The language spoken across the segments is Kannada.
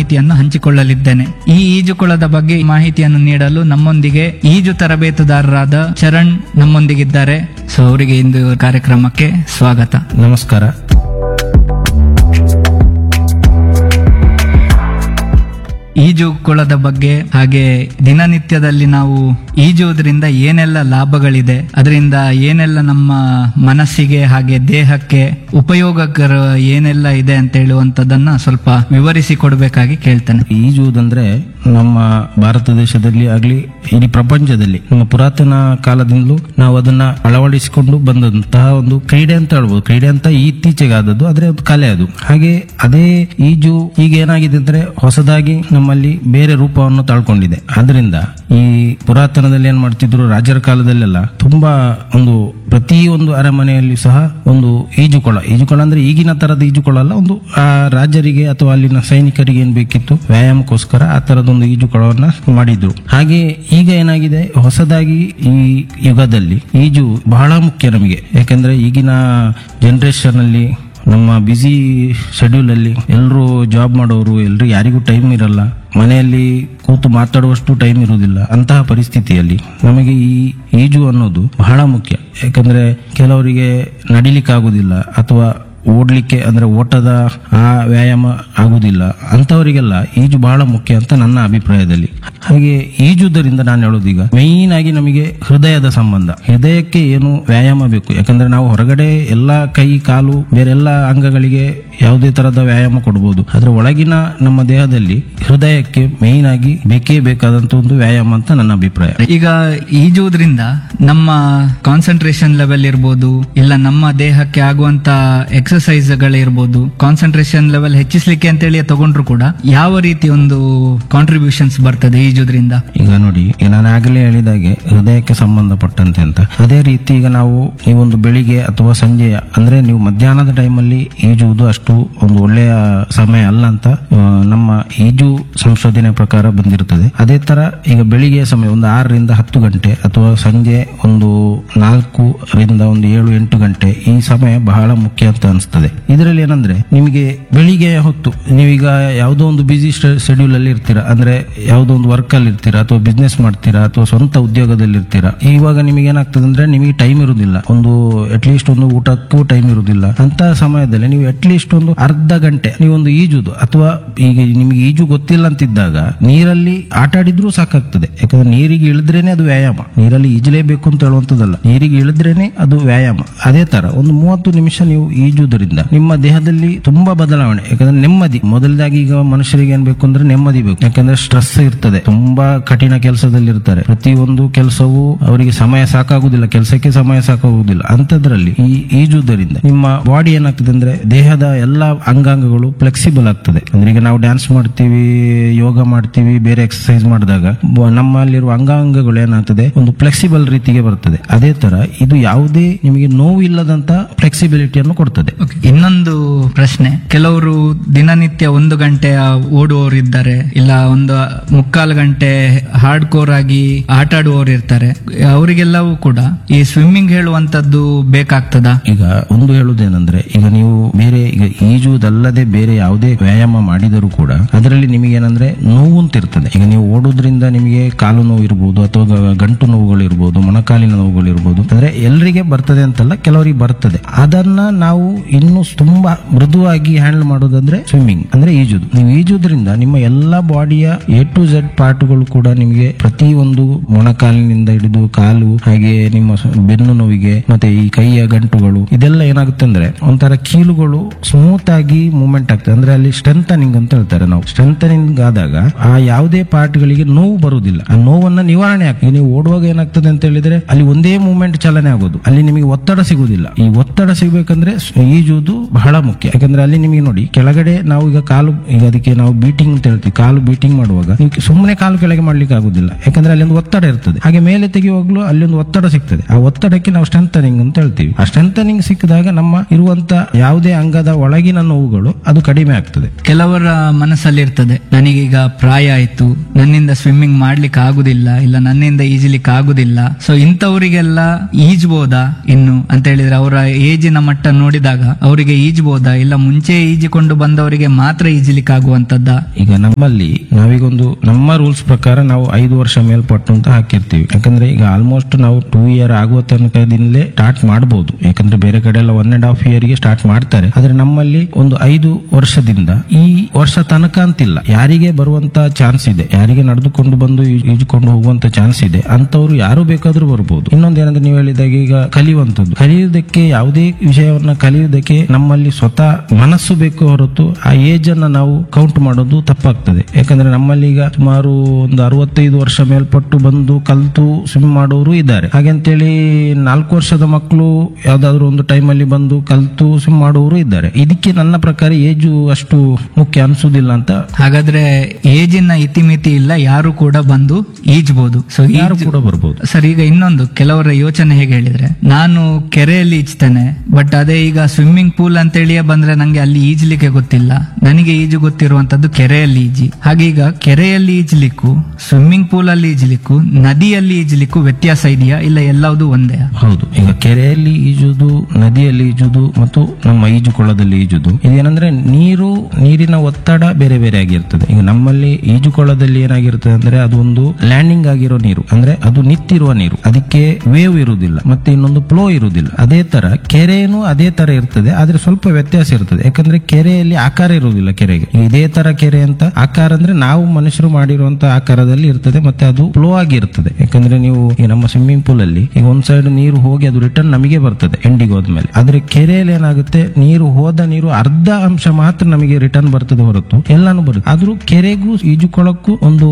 ಮಾಹಿತಿಯನ್ನು ಹಂಚಿಕೊಳ್ಳಲಿದ್ದೇನೆ. ಈ ಈಜುಕೊಳದ ಬಗ್ಗೆ ಮಾಹಿತಿಯನ್ನು ನೀಡಲು ನಮ್ಮೊಂದಿಗೆ ಈಜು ತರಬೇತುದಾರರಾದ ಚರಣ್ ನಮ್ಮೊಂದಿಗಿದ್ದಾರೆ. ಸೊ ಅವರಿಗೆ ಇಂದು ಕಾರ್ಯಕ್ರಮಕ್ಕೆ ಸ್ವಾಗತ. ನಮಸ್ಕಾರ. ಈಜುಕೊಳದ ಬಗ್ಗೆ ಹಾಗೆ ದಿನನಿತ್ಯದಲ್ಲಿ ನಾವು ಈಜುವುದರಿಂದ ಏನೆಲ್ಲ ಲಾಭಗಳಿದೆ, ಅದರಿಂದ ಏನೆಲ್ಲ ನಮ್ಮ ಮನಸ್ಸಿಗೆ ಹಾಗೆ ದೇಹಕ್ಕೆ ಉಪಯೋಗಕರ ಏನೆಲ್ಲ ಇದೆ ಅಂತ ಹೇಳುವಂತದನ್ನ ಸ್ವಲ್ಪ ವಿವರಿಸಿ ಕೊಡಬೇಕಾಗಿ ಕೇಳ್ತೇನೆ. ಈಜುವುದಂದ್ರೆ ನಮ್ಮ ಭಾರತ ದೇಶದಲ್ಲಿ ಆಗ್ಲಿ ಇಡೀ ಪ್ರಪಂಚದಲ್ಲಿ ನಮ್ಮ ಪುರಾತನ ಕಾಲದಿಂದಲೂ ನಾವು ಅದನ್ನ ಅಳವಡಿಸಿಕೊಂಡು ಬಂದಂತಹ ಒಂದು ಕ್ರೀಡೆ ಅಂತ ಹೇಳ್ಬೋದು. ಕ್ರೀಡೆ ಅಂತ ಇತ್ತೀಚೆಗೆ ಆದದ್ದು, ಆದ್ರೆ ಅದು ಕಲೆ ಅದು. ಹಾಗೆ ಅದೇ ಈಜು ಈಗ ಏನಾಗಿದೆ ಅಂದ್ರೆ ಹೊಸದಾಗಿ ನಮ್ಮಲ್ಲಿ ಬೇರೆ ರೂಪವನ್ನು ತಾಳ್ಕೊಂಡಿದೆ. ಆದ್ರಿಂದ ಈ ಪುರಾತನದಲ್ಲಿ ಏನ್ ಮಾಡ್ತಿದ್ರು, ರಾಜರ ಕಾಲದಲ್ಲೆಲ್ಲ ತುಂಬಾ ಪ್ರತಿಯೊಂದು ಅರಮನೆಯಲ್ಲಿ ಸಹ ಒಂದು ಈಜುಕೊಳ ಅಂದ್ರೆ ಈಗಿನ ತರದ ಈಜುಕೊಳ ಅಲ್ಲ, ಒಂದು ಆ ರಾಜರಿಗೆ ಅಥವಾ ಅಲ್ಲಿನ ಸೈನಿಕರಿಗೆ ಏನ್ ಬೇಕಿತ್ತು ವ್ಯಾಯಾಮಕ್ಕೋಸ್ಕರ ಆ ತರದೊಂದು ಈಜುಕೊಳವನ್ನ ಮಾಡಿದ್ರು. ಹಾಗೆ ಈಗ ಏನಾಗಿದೆ, ಹೊಸದಾಗಿ ಈ ಯುಗದಲ್ಲಿ ಈಜು ಬಹಳ ಮುಖ್ಯ ನಮಗೆ. ಯಾಕಂದ್ರೆ ಈಗಿನ ಜನರೇಷನ್ ಅಲ್ಲಿ ನಮ್ಮ ಬ್ಯುಸಿ ಶೆಡ್ಯೂಲ್ ಅಲ್ಲಿ ಎಲ್ಲರೂ ಜಾಬ್ ಮಾಡೋರು, ಎಲ್ರು ಯಾರಿಗೂ ಟೈಮ್ ಇರಲ್ಲ, ಮನೆಯಲ್ಲಿ ಕೂತು ಮಾತಾಡುವಷ್ಟು ಟೈಮ್ ಇರುವುದಿಲ್ಲ. ಅಂತಹ ಪರಿಸ್ಥಿತಿಯಲ್ಲಿ ನಮಗೆ ಈ ಈಜು ಅನ್ನೋದು ಬಹಳ ಮುಖ್ಯ. ಯಾಕಂದ್ರೆ ಕೆಲವರಿಗೆ ನಡಿಲಿಕ್ಕೆ ಆಗುದಿಲ್ಲ ಅಥವಾ ಓಡ್ಲಿಕ್ಕೆ ಅಂದ್ರೆ ಓಟದ ಆ ವ್ಯಾಯಾಮ ಆಗುದಿಲ್ಲ. ಅಂತವರಿಗೆಲ್ಲ ಈಜು ಬಹಳ ಮುಖ್ಯ ಅಂತ ನನ್ನ ಅಭಿಪ್ರಾಯದಲ್ಲಿ. ಹಾಗೆ ಈಜುವುದರಿಂದ ನಾನು ಹೇಳೋದು, ಈಗ ಮೈನ್ ಆಗಿ ನಮಗೆ ಹೃದಯದ ಸಂಬಂಧ, ಹೃದಯಕ್ಕೆ ಏನು ವ್ಯಾಯಾಮ ಬೇಕು. ಯಾಕಂದ್ರೆ ನಾವು ಹೊರಗಡೆ ಎಲ್ಲಾ ಕೈ ಕಾಲು ಬೇರೆಲ್ಲ ಅಂಗಗಳಿಗೆ ಯಾವುದೇ ತರದ ವ್ಯಾಯಾಮ ಕೊಡಬಹುದು, ಆದ್ರೆ ಒಳಗಿನ ನಮ್ಮ ದೇಹದಲ್ಲಿ ಹೃದಯಕ್ಕೆ ಮೈನ್ ಆಗಿ ಬೇಕೇ ಬೇಕಾದಂತ ಒಂದು ವ್ಯಾಯಾಮ ಅಂತ ನನ್ನ ಅಭಿಪ್ರಾಯ. ಈಗ ಈಜುವುದರಿಂದ ನಮ್ಮ ಕಾನ್ಸಂಟ್ರೇಷನ್ ಲೆವೆಲ್ ಇರ್ಬೋದು, ಇಲ್ಲ ನಮ್ಮ ದೇಹಕ್ಕೆ ಆಗುವಂತ ಎಕ್ಸರ್ಸೈಸ್ ಗಳಿರ್ಬೋದು, ಕಾನ್ಸಂಟ್ರೇಷನ್ ಲೆವೆಲ್ ಹೆಚ್ಚಿಸ್ಲಿಕ್ಕೆ ಅಂತೇಳಿ ತಗೊಂಡ್ರು ಕೂಡ ಯಾವ ರೀತಿ ಒಂದು ಕಾಂಟ್ರಿಬ್ಯೂಷನ್ಸ್ ಬರ್ತದೆ ಈಜುದ್ರಿಂದ? ಈಗ ನೋಡಿ, ನಾನು ಆಗಲೇ ಹೇಳಿದಾಗೆ ಹೃದಯಕ್ಕೆ ಸಂಬಂಧಪಟ್ಟಂತೆ ಅಂತ. ಅದೇ ರೀತಿ ಈಗ ನಾವು ಈ ಒಂದು ಬೆಳಿಗ್ಗೆ ಅಥವಾ ಸಂಜೆಯ ಅಂದ್ರೆ ನೀವು ಮಧ್ಯಾಹ್ನದ ಟೈಮಲ್ಲಿ ಈಜುವುದು ಅಷ್ಟು ಒಂದು ಒಳ್ಳೆಯ ಸಮಯ ಅಲ್ಲ ಅಂತ ನಮ್ಮ ಈಜು ಸಂಶೋಧನೆ ಪ್ರಕಾರ ಬಂದಿರುತ್ತದೆ. ಅದೇ ತರ ಈಗ ಬೆಳಿಗ್ಗೆ ಸಮಯ ಒಂದು 6 ರಿಂದ 10 ಗಂಟೆ ಅಥವಾ ಸಂಜೆ ಒಂದು 4 ರಿಂದ ಒಂದು 7-8 ಗಂಟೆ ಈ ಸಮಯ ಬಹಳ ಮುಖ್ಯ ಅಂತ ಅನಿಸ್ತದೆ. ಇದರಲ್ಲಿ ಏನಂದ್ರೆ, ನಿಮಗೆ ಬೆಳಿಗ್ಗೆ ಹೊತ್ತು ನೀವೀಗ ಯಾವುದೋ ಒಂದು ಬಿಸಿ ಶೆಡ್ಯೂಲ್ ಅಲ್ಲಿ ಇರ್ತೀರಾ, ಅಂದ್ರೆ ಯಾವುದೋ ಒಂದು ವರ್ಕ್ ಅಲ್ಲಿ ಇರ್ತೀರಾ ಅಥವಾ ಬಿಸ್ನೆಸ್ ಮಾಡ್ತೀರಾ ಅಥವಾ ಸ್ವಂತ ಉದ್ಯೋಗದಲ್ಲಿ ಇರ್ತೀರಾ. ಇವಾಗ ನಿಮಗೆ ಏನಾಗ್ತದೆ ಅಂದ್ರೆ, ನಿಮಗೆ ಟೈಮ್ ಇರುವುದಿಲ್ಲ, ಅಟ್ಲೀಸ್ಟ್ ಒಂದು ಊಟಕ್ಕೂ ಟೈಮ್ ಇರುವುದಿಲ್ಲ. ಅಂತ ಸಮಯದಲ್ಲಿ ನೀವು ಅಟ್ಲೀಸ್ಟ್ ಒಂದು ಅರ್ಧ ಗಂಟೆ ನೀವೊಂದು ಈಜುದು, ಅಥವಾ ಈಗ ನಿಮಗೆ ಈಜು ಗೊತ್ತಿಲ್ಲ ಅಂತಿದ್ದಾಗ ನೀರಲ್ಲಿ ಆಟ ಆಡಿದ್ರೂ ಸಾಕಾಗ್ತದೆ. ಯಾಕಂದ್ರೆ ನೀರಿಗೆ ಇಳಿದ್ರೇನೆ ಅದು ವ್ಯಾಯಾಮ. ನೀರಲ್ಲಿ ಈಜಲೇಬೇಕು ಅಂತ ಹೇಳುವಂತದಲ್ಲ, ನೀರಿಗೆ ಇಳಿದ್ರೇನೆ ಅದು ವ್ಯಾಯಾಮ. ಅದೇ ತರ ಒಂದು 30 ನಿಮಿಷ ನೀವು ಈಜುವುದರಿಂದ ನಿಮ್ಮ ದೇಹದಲ್ಲಿ ತುಂಬಾ ಬದಲಾವಣೆ. ಯಾಕಂದ್ರೆ ನೆಮ್ಮದಿ, ಮೊದಲದಾಗಿ ಈಗ ಮನುಷ್ಯರಿಗೆ ಏನ್ ಬೇಕು ಅಂದ್ರೆ ನೆಮ್ಮದಿ ಬೇಕು. ಯಾಕಂದ್ರೆ ಸ್ಟ್ರೆಸ್ ಇರ್ತದೆ, ತುಂಬಾ ಕಠಿಣ ಕೆಲಸದಲ್ಲಿ ಇರ್ತಾರೆ, ಪ್ರತಿಯೊಂದು ಕೆಲಸವೂ ಅವರಿಗೆ ಸಮಯ ಸಾಕಾಗುದಿಲ್ಲ, ಕೆಲಸಕ್ಕೆ ಸಮಯ ಸಾಕಾಗುದಿಲ್ಲ. ಅಂತದ್ರಲ್ಲಿ ಈ ಈಜುವುದರಿಂದ ನಿಮ್ಮ ಬಾಡಿ ಏನಾಗ್ತದೆ ಅಂದ್ರೆ, ದೇಹದ ಎಲ್ಲಾ ಅಂಗಾಂಗಗಳು ಫ್ಲೆಕ್ಸಿಬಲ್ ಆಗ್ತದೆ. ಅಂದ್ರೆ ಈಗ ನಾವು ಡ್ಯಾನ್ಸ್ ಮಾಡ್ತೀವಿ, ಯೋಗ ಮಾಡ್ತೀವಿ, ಬೇರೆ ಎಕ್ಸರ್ಸೈಸ್ ಮಾಡಿದಾಗ ನಮ್ಮಲ್ಲಿರುವ ಅಂಗಾಂಗಗಳು ಏನಾಗ್ತದೆ, ಒಂದು ಫ್ಲೆಕ್ಸಿಬಲ್ ರೀತಿಗೆ ಬರ್ತದೆ. ಅದೇ ತರ ಇದು ಯಾವುದೇ ನಿಮಗೆ ನೋವು ಇಲ್ಲದಂತ ಫ್ಲೆಕ್ಸಿಬಿಲಿಟಿಯನ್ನು ಕೊಡ್ತದೆ. ಇನ್ನೊಂದು ಪ್ರಶ್ನೆ, ಕೆಲವರು ದಿನನಿತ್ಯ 1 ಗಂಟೆ ಓಡುವವರು ಇದ್ದಾರೆ, ಇಲ್ಲ 1.25 ಗಂಟೆ ಹಾರ್ಡ್ ಕೋರ್ ಆಗಿ ಆಟ ಆಡುವವರು ಇರ್ತಾರೆ. ಅವರಿಗೆಲ್ಲವೂ ಕೂಡ ಈ ಸ್ವಿಮ್ಮಿಂಗ್ ಹೇಳುವಂತದ್ದು ಬೇಕಾಗ್ತದ? ಈಗ ಒಂದು ಹೇಳುವುದೇನೆಂದ್ರೆ, ಈಗ ನೀವು ಬೇರೆ ಈಗ ಈಜುವುದಲ್ಲದೆ ಬೇರೆ ಯಾವುದೇ ವ್ಯಾಯಾಮ ಮಾಡಿದರೂ ಕೂಡ ಅದರಲ್ಲಿ ನಿಮಗೇನಂದ್ರೆ ನೋವು ಅಂತ ಇರ್ತದೆ. ಈಗ ನೀವು ಓಡೋದ್ರಿಂದ ನಿಮಗೆ ಕಾಲು ನೋವು ಇರ್ಬೋದು ಅಥವಾ ಗಂಟು ನೋವುಗಳು ಇರ್ಬೋದು, ಮೊಣಕಾಲಿನ ನೋವುಗಳು ಇರ್ಬೋದು. ಅಂದ್ರೆ ಎಲ್ಲರಿಗೆ ಬರ್ತದೆ ಅಂತಲ್ಲ, ಕೆಲವರಿಗೆ ಬರ್ತದೆ. ಅದನ್ನ ನಾವು ಇನ್ನು ತುಂಬಾ ಮೃದುವಾಗಿ ಹ್ಯಾಂಡಲ್ ಮಾಡೋದಂದ್ರೆ ಸ್ವಿಮ್ಮಿಂಗ್, ಅಂದ್ರೆ ಈಜುದು. ನೀವು ಈಜುದ್ರಿಂದ ನಿಮ್ಮ ಎಲ್ಲಾ ಬಾಡಿಯ A to Z ಪಾರ್ಟ್ಗಳು ಕೂಡ ನಿಮಗೆ ಪ್ರತಿಯೊಂದು ಮೊಣಕಾಲಿನಿಂದ ಹಿಡಿದು ಕಾಲು, ಹಾಗೆ ನಿಮ್ಮ ಬೆನ್ನು ನೋವಿಗೆ ಮತ್ತೆ ಈ ಕೈಯ ಗಂಟುಗಳು, ಇದೆಲ್ಲ ಏನಾಗುತ್ತೆ ಅಂದ್ರೆ ಒಂಥರ ಕೀಲುಗಳು ಸ್ಮೂತ್ ಆಗಿ ಮೂವ್ಮೆಂಟ್ ಆಗ್ತದೆ. ಅಂದ್ರೆ ಅಲ್ಲಿ ಸ್ಟ್ರೆಂಥನಿಂಗ್ ಅಂತ ಹೇಳ್ತಾರೆ. ನಾವು ಸ್ಟ್ರೆಂಥನಿಂಗ್ ಆದಾಗ ಆ ಯಾವುದೇ ಪಾರ್ಟ್ ಗಳಿಗೆ ನೋವು ಬರುವುದಿಲ್ಲ, ಆ ನೋವನ್ನ ನಿವಾರಣೆ ಆಗ್ತದೆ. ನೀವು ಓಡುವಾಗ ಏನಾಗ್ತದೆ ಅಂತ ಹೇಳಿದ್ರೆ, ಅಲ್ಲಿ ಒಂದೇ ಮೂವ್ಮೆಂಟ್ ಚಲನೆ ಆಗೋದು, ಅಲ್ಲಿ ನಿಮಗೆ ಒತ್ತಡ ಸಿಗುವುದಿಲ್ಲ. ಈ ಒತ್ತಡ ಸಿಗಬೇಕಂದ್ರೆ ಈಜುವುದು ಬಹಳ ಮುಖ್ಯ. ಯಾಕಂದ್ರೆ ಅಲ್ಲಿ ನಿಮಗೆ ನೋಡಿ, ಕೆಳಗಡೆ ನಾವು ಈಗ ಕಾಲು, ಈಗ ಅದಕ್ಕೆ ನಾವು ಬೀಟಿಂಗ್ ಅಂತ ಹೇಳ್ತೀವಿ. ಕಾಲು ಬೀಟಿಂಗ್ ಮಾಡುವಾಗ ನೀವು ಸುಮ್ಮನೆ ಕಾಲು ಕೆಳಗೆ ಮಾಡ್ಲಿಕ್ಕೆ ಆಗುದಿಲ್ಲ, ಯಾಕಂದ್ರೆ ಅಲ್ಲಿ ಒಂದು ಒತ್ತಡ ಇರ್ತದೆ. ಹಾಗೆ ಮೇಲೆ ತೆಗೆಯುವಾಗ್ಲೂ ಅಲ್ಲಿ ಒಂದು ಒತ್ತಡ ಸಿಗ್ತದೆ. ಆ ಒತ್ತಡಕ್ಕೆ ನಾವು ಸ್ಟ್ರೆಂಥನಿಂಗ್ ಅಂತ ಹೇಳ್ತೀವಿ. ಆ ಸ್ಟ್ರೆಂಥನಿಂಗ್ ಸಿಕ್ಕಿದಾಗ ನಮ್ಮ ಇರುವಂತ ಯಾವುದೇ ಅಂಗದ ಒಳಗಿನ ನೋವುಗಳು ಅದು ಕಡಿಮೆ ಆಗ್ತದೆ. ಕೆಲವರ ಮನಸ್ಸಲ್ಲಿ ಮನಸ್ಸಲ್ಲಿ ಇರ್ತದೆ, ನನಗೀಗ ಪ್ರಾಯ ಆಯ್ತು, ನನ್ನಿಂದ ಸ್ವಿಮ್ಮಿಂಗ್ ಮಾಡ್ಲಿಕ್ಕೆ ಆಗುದಿಲ್ಲ, ಇಲ್ಲ ನನ್ನಿಂದ ಈಜಲಿಕ್ಕೆ ಆಗುದಿಲ್ಲ. ಸೊ ಇಂಥವರಿಗೆಲ್ಲ ಈಜ್ಬೋದಾ ಇನ್ನು ಅಂತ ಹೇಳಿದ್ರೆ, ಅವರ ಏಜಿನ ಮಟ್ಟ ನೋಡಿದಾಗ ಅವರಿಗೆ ಈಜ್ಬೋದಾ, ಇಲ್ಲ ಮುಂಚೆ ಈಜಿಕೊಂಡು ಬಂದವರಿಗೆ ಮಾತ್ರ ಈಜಲಿಕ್ಕೆ ಆಗುವಂತದ್ದ? ಈಗ ನಮ್ಮಲ್ಲಿ ನಾವೀಗೊಂದು ನಮ್ಮ ರೂಲ್ಸ್ ಪ್ರಕಾರ ನಾವು 5 ವರ್ಷ ಮೇಲ್ಪಟ್ಟು ಅಂತ ಹಾಕಿರ್ತೀವಿ. ಯಾಕಂದ್ರೆ ಈಗ ಆಲ್ಮೋಸ್ಟ್ ನಾವು 2 ಇಯರ್ ಆಗುವ ತನಕದಿಂದಲೇ ಸ್ಟಾರ್ಟ್ ಮಾಡಬಹುದು. ಯಾಕಂದ್ರೆ ಬೇರೆ ಕಡೆ ಎಲ್ಲ 1.5 ಇಯರ್ ಗೆ ಸ್ಟಾರ್ಟ್ ಮಾಡ್ತಾರೆ. ಆದ್ರೆ ನಮ್ಮಲ್ಲಿ ಒಂದು 5 ವರ್ಷದಿಂದ ಈ ವರ್ಷ ತನಕ ಅಂತಿಲ್ಲ, ಯಾರಿಗೆ ಬರುವಂತ ಚಾನ್ಸ್ ಇದೆ, ಯಾರಿಗೆ ನಡೆದುಕೊಂಡು ಬಂದು ಈಜುಕೊಂಡು ಹೋಗುವಂತ ಚಾನ್ಸ್ ಇದೆ ಅಂತವ್ರು ಯಾರು ಬೇಕಾದ್ರೂ ಬರ್ಬೋದು. ಇನ್ನೊಂದೇನಂದ್ರೆ ನೀವು ಹೇಳಿದಾಗ ಈಗ ಕಲಿಯುವುದಕ್ಕೆ ಯಾವುದೇ ವಿಷಯವನ್ನ ಕಲಿಯುವುದಕ್ಕೆ ನಮ್ಮಲ್ಲಿ ಸ್ವತಃ ಮನಸ್ಸು ಬೇಕು ಹೊರತು ಆ ಏಜ್ ಅನ್ನ ನಾವು ಕೌಂಟ್ ಮಾಡೋದು ತಪ್ಪಾಗ್ತದೆ. ಯಾಕಂದ್ರೆ ನಮ್ಮಲ್ಲಿ ಈಗ ಸುಮಾರು ಒಂದು 65 ವರ್ಷ ಮೇಲ್ಪಟ್ಟು ಬಂದು ಕಲ್ತು ಸ್ವಿಮ್ ಮಾಡೋರು ಇದ್ದಾರೆ. ಹಾಗಂತೇಳಿ 4 ವರ್ಷದ ಮಕ್ಕಳು ಯಾವ್ದಾದ್ರು ಒಂದು ಟೈಮ್ ಅಲ್ಲಿ ಬಂದು ಕಲ್ತು ಸ್ವಿಮ್ ಮಾಡುವವರು ಇದ್ದಾರೆ. ಇದಕ್ಕೆ ನನ್ನ ಪ್ರಕಾರ ಏಜು ಅಷ್ಟು ಮುಖ್ಯ ಅನ್ಸುದಿಲ್ಲ ಅಂತ. ಹಾಗಾದ್ರೆ ಏಜಿನ ಇತಿಮಿತಿ ಇಲ್ಲ, ಯಾರು ಕೂಡ ಬಂದು ಈಜ್ಬೋದು. ಸೊ ಯಾರು ಕೂಡ ಬರ್ಬೋದು. ಸರ್, ಈಗ ಇನ್ನೊಂದು ಕೆಲವರ ಯೋಚನೆ ಹೇಗೆ ಹೇಳಿದ್ರೆ, ನಾನು ಕೆರೆಯಲ್ಲಿ ಈಜ್ತೇನೆ, ಬಟ್ ಅದೇ ಈಗ ಸ್ವಿಮ್ಮಿಂಗ್ ಪೂಲ್ ಅಂತೇಳಿಯೇ ಬಂದ್ರೆ ನಂಗೆ ಅಲ್ಲಿ ಈಜ್ಲಿಕ್ಕೆ ಗೊತ್ತಿಲ್ಲ, ನನಗೆ ಈಜು ಗೊತ್ತಿರುವಂತದ್ದು ಕೆರೆಯಲ್ಲಿ ಈಜಿ. ಹಾಗೆ ಈಗ ಕೆರೆಯಲ್ಲಿ ಈಜ್ಲಿಕ್ಕೂ ಸ್ವಿಮ್ಮಿಂಗ್ ಪೂಲ್ ಅಲ್ಲಿ ಈಜ್ಲಿಕ್ಕೂ ನದಿಯಲ್ಲಿ ಈಜ್ಲಿಕ್ಕೂ ವ್ಯತ್ಯಾಸ ಇದೆಯಾ, ಇಲ್ಲ ಎಲ್ಲವೂ ಒಂದೇ? ಹೌದು, ಈಗ ಕೆರೆಯಲ್ಲಿ ಈಜುದು, ನದಿಯಲ್ಲಿ ಈಜುದು ಮತ್ತು ನಮ್ಮ ಈಜುಕೊಳದಲ್ಲಿ ಈಜುದು ಇದೇನಂದ್ರೆ ನೀರಿನ ಒತ್ತಡ ಬೇರೆ ಬೇರೆ ಆಗಿರ್ತದೆ. ಈಗ ನಮ್ಮಲ್ಲಿ ಈಜುಕೊಳದಲ್ಲಿ ಏನಾಗಿರ್ತದೆ ಅಂದ್ರೆ ಅದು ಒಂದು ಲ್ಯಾಂಡಿಂಗ್ ಆಗಿರೋ ನೀರು, ಅಂದ್ರೆ ಅದು ನಿಂತಿರುವ ನೀರು, ಅದಕ್ಕೆ ವೇವ್ ಇರುವುದಿಲ್ಲ ಮತ್ತೆ ಇನ್ನೊಂದು ಫ್ಲೋ ಇರುವುದಿಲ್ಲ. ಅದೇ ತರ ಕೆರೆನೂ ಅದೇ ತರ ಇರ್ತದೆ, ಆದ್ರೆ ಸ್ವಲ್ಪ ವ್ಯತ್ಯಾಸ ಇರ್ತದೆ. ಯಾಕಂದ್ರೆ ಕೆರೆಯಲ್ಲಿ ಆಕಾರ ಇರುವುದಿಲ್ಲ. ಕೆರೆಗೆ ಇದೇ ತರ ಕೆರೆ ಅಂತ ಆಕಾರ ಅಂದ್ರೆ ನಾವು ಮನುಷ್ಯರು ಮಾಡಿರುವಂತ ಆಕಾರದಲ್ಲಿ ಇರ್ತದೆ, ಮತ್ತೆ ಅದು ಫ್ಲೋ ಆಗಿ ಇರ್ತದೆ. ಯಾಕಂದ್ರೆ ನೀವು ಈ ನಮ್ಮ ಸ್ವಿಮ್ಮಿಂಗ್ ಪೂಲ್ ಅಲ್ಲಿ ಈಗ ಒಂದ್ ಸೈಡ್ ನೀರು ಹೋಗಿ ಅದು ರಿಟರ್ನ್ ನಮಗೆ ಬರ್ತದೆ ಎಂಡಿಗೆ ಹೋದ್ಮೇಲೆ. ಆದ್ರೆ ಕೆರೆಯಲ್ಲಿ ಏನಾಗುತ್ತೆ, ಹೋದ ನೀರು ಅರ್ಧ ಅಂಶ ಮಾತ್ರ ನಮಗೆ ರಿಟರ್ನ್ ಬರ್ತದೆ ಹೊರತು ಎಲ್ಲಾನು ಬರುತ್ತೆ. ಆದ್ರೂ ಕೆರೆಗೂ ಈಜುಕೊಳಕ್ಕೂ ಒಂದು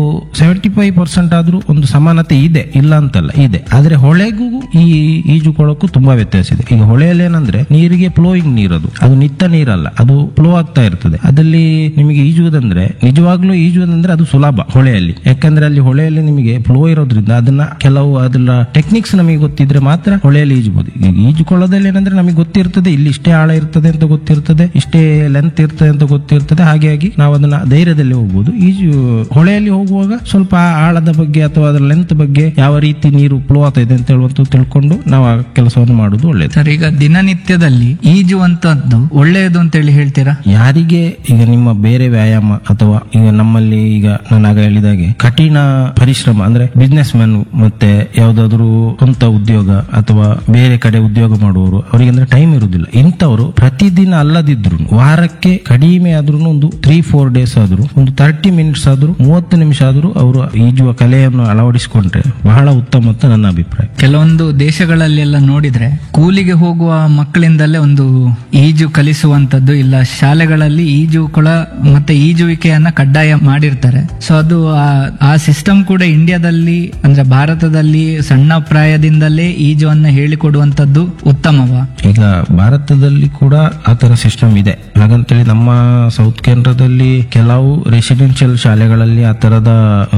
75% ಆದ್ರೂ ಒಂದು ಸಮಾನತೆ ಇದೆ, ಇಲ್ಲ ಅಂತಲ್ಲ, ಇದೆ. ಆದ್ರೆ ಹೊಳೆಗೂ ಈ ಈಜುಕೊಳಕ್ಕೂ ತುಂಬಾ ವ್ಯತ್ಯಾಸ ಇದೆ. ಈಗ ಹೊಳೆಯಲ್ಲಿ ಏನಂದ್ರೆ ನೀರಿಗೆ ಫ್ಲೋಯಿಂಗ್ ನೀರದು, ಅದು ನಿತ್ತ ನೀರಲ್ಲ, ಅದು ಫ್ಲೋ ಆಗ್ತಾ ಇರ್ತದೆ. ಅದಲ್ಲಿ ನಿಮಗೆ ಈಜುವುದಂದ್ರೆ ನಿಜವಾಗ್ಲೂ ಈಜುವುದಂದ್ರೆ ಅದು ಸುಲಭ ಹೊಳೆಯಲ್ಲಿ. ಯಾಕಂದ್ರೆ ಅಲ್ಲಿ ಹೊಳೆಯಲ್ಲಿ ನಿಮಗೆ ಫ್ಲೋ ಇರೋದ್ರಿಂದ ಅದನ್ನ ಟೆಕ್ನಿಕ್ಸ್ ನಮಗೆ ಗೊತ್ತಿದ್ರೆ ಮಾತ್ರ ಹೊಳೆಯಲ್ಲಿ ಈಜಬಹುದು. ಈಜುಕೊಳ್ಳೋದಲ್ಲಿ ಏನಂದ್ರೆ ನಮಗೆ ಗೊತ್ತಿರ್ತದೆ, ಇಲ್ಲಿ ಇಷ್ಟೇ ಆಳ ಇರ್ತದೆ ಅಂತ ಗೊತ್ತಿರ್ತದೆ, ಇಷ್ಟೇ ಲೆಂತ್ ಇರ್ತದೆ ಅಂತ ಗೊತ್ತಿರ್ತದೆ. ಹಾಗಾಗಿ ನಾವು ಅದನ್ನ ಧೈರ್ಯದಲ್ಲಿ ಹೋಗ್ಬೋದು. ಹೊಳೆಯಲ್ಲಿ ಹೋಗುವಾಗ ಸ್ವಲ್ಪ ಆಳದ ಬಗ್ಗೆ ಅಥವಾ ಅದರ ಲೆಂತ್ ಬಗ್ಗೆ ಯಾವ ರೀತಿ ನೀರು ಫ್ಲೋ ಆಗ್ತಾ ಇದೆ ಅಂತ ಹೇಳುವಂತ ತಿಳ್ಕೊಂಡು ನಾವು ಆ ಕೆಲಸವನ್ನು ಮಾಡುದು ಒಳ್ಳೆಯದು. ಸರ್, ಈಗ ದಿನನಿತ್ಯದಲ್ಲಿ ಈಜುವಂತದ್ದು ಒಳ್ಳೆಯದು ಅಂತ ಹೇಳಿ ಹೇಳ್ತೀರಾ? ಯಾರಿಗೆ ಈಗ ನಿಮ್ಮ ಬೇರೆ ವ್ಯಾಯಾಮ ಅಥವಾ ಈಗ ನಮ್ಮಲ್ಲಿ ಈಗ ನಾನು ಆಗ ಹೇಳಿದಾಗೆ ಕಠಿಣ ಪರಿಶ್ರಮ ಅಂದ್ರೆ ಬಿಸ್ನೆಸ್ ಮ್ಯಾನ್ ಮತ್ತೆ ಯಾವ್ದಾದ್ರು ಸ್ವಂತ ಉದ್ಯೋಗ ಅಥವಾ ಬೇರೆ ಕಡೆ ಉದ್ಯೋಗ ಮಾಡುವವರು, ಅವರಿಗೆ ಅಂದ್ರೆ ಟೈಮ್ ಇರುವುದಿಲ್ಲ. ಇಂಥವರು ಪ್ರತಿದಿನ ಅಲ್ಲದಿದ್ರು ವಾರಕ್ಕೆ ಕಡಿಮೆ ಆದ್ರೂ ಒಂದು 3-4 ಡೇಸ್ ಆದ್ರೂ ಒಂದು 30 ಮಿನಿಟ್ಸ್ ಆದ್ರೂ 30 ನಿಮಿಷ ಆದ್ರೂ ಅವರು ಈಜುವ ಕಲೆಯನ್ನು ಅಳವಡಿಸಿಕೊಂಡ್ರೆ ಬಹಳ ಉತ್ತಮ ಅಂತ ನನ್ನ ಅಭಿಪ್ರಾಯ. ಕೆಲವೊಂದು ದೇಶಗಳಲ್ಲೆಲ್ಲ ನೋಡಿದ್ರೆ ಕೂಲಿಗೆ ಹೋಗುವ ಮಕ್ಕಳಿಂದಲೇ ಒಂದು ಈಜು ಕಲಿಸುವಂತದ್ದು, ಇಲ್ಲ ಶಾಲೆಗಳಲ್ಲಿ ಈಜುಕೊಳ ಮತ್ತೆ ಈಜುವಿಕೆಯನ್ನ ಕಡ್ಡಾಯ ಮಾಡಿರ್ತಾರೆ. ಸೊ ಅದು ಆ ಸಿಸ್ಟಮ್ ಕೂಡ ಇಂಡಿಯಾದಲ್ಲಿ ಅಂದ್ರೆ ಭಾರತದಲ್ಲಿ ಸಣ್ಣ ಪ್ರಾಯದಿಂದಲೇ ಈಜುವನ್ನ ಹೇಳಿಕೊಡುವಂತದ್ದು ಉತ್ತಮವಾ? ಈಗ ಭಾರತದಲ್ಲಿ ಕೂಡ ಆತರ ಸಿಸ್ಟಮ್ ಇದೆ. ಹಾಗಂತೇಳಿ ನಮ್ಮ ಸೌತ್ ಕೇಂದ್ರದಲ್ಲಿ ಕೆಲವು ರೆಸಿಡೆನ್ಷಿಯಲ್ ಶಾಲೆಗಳಲ್ಲಿ ಆ ತರದ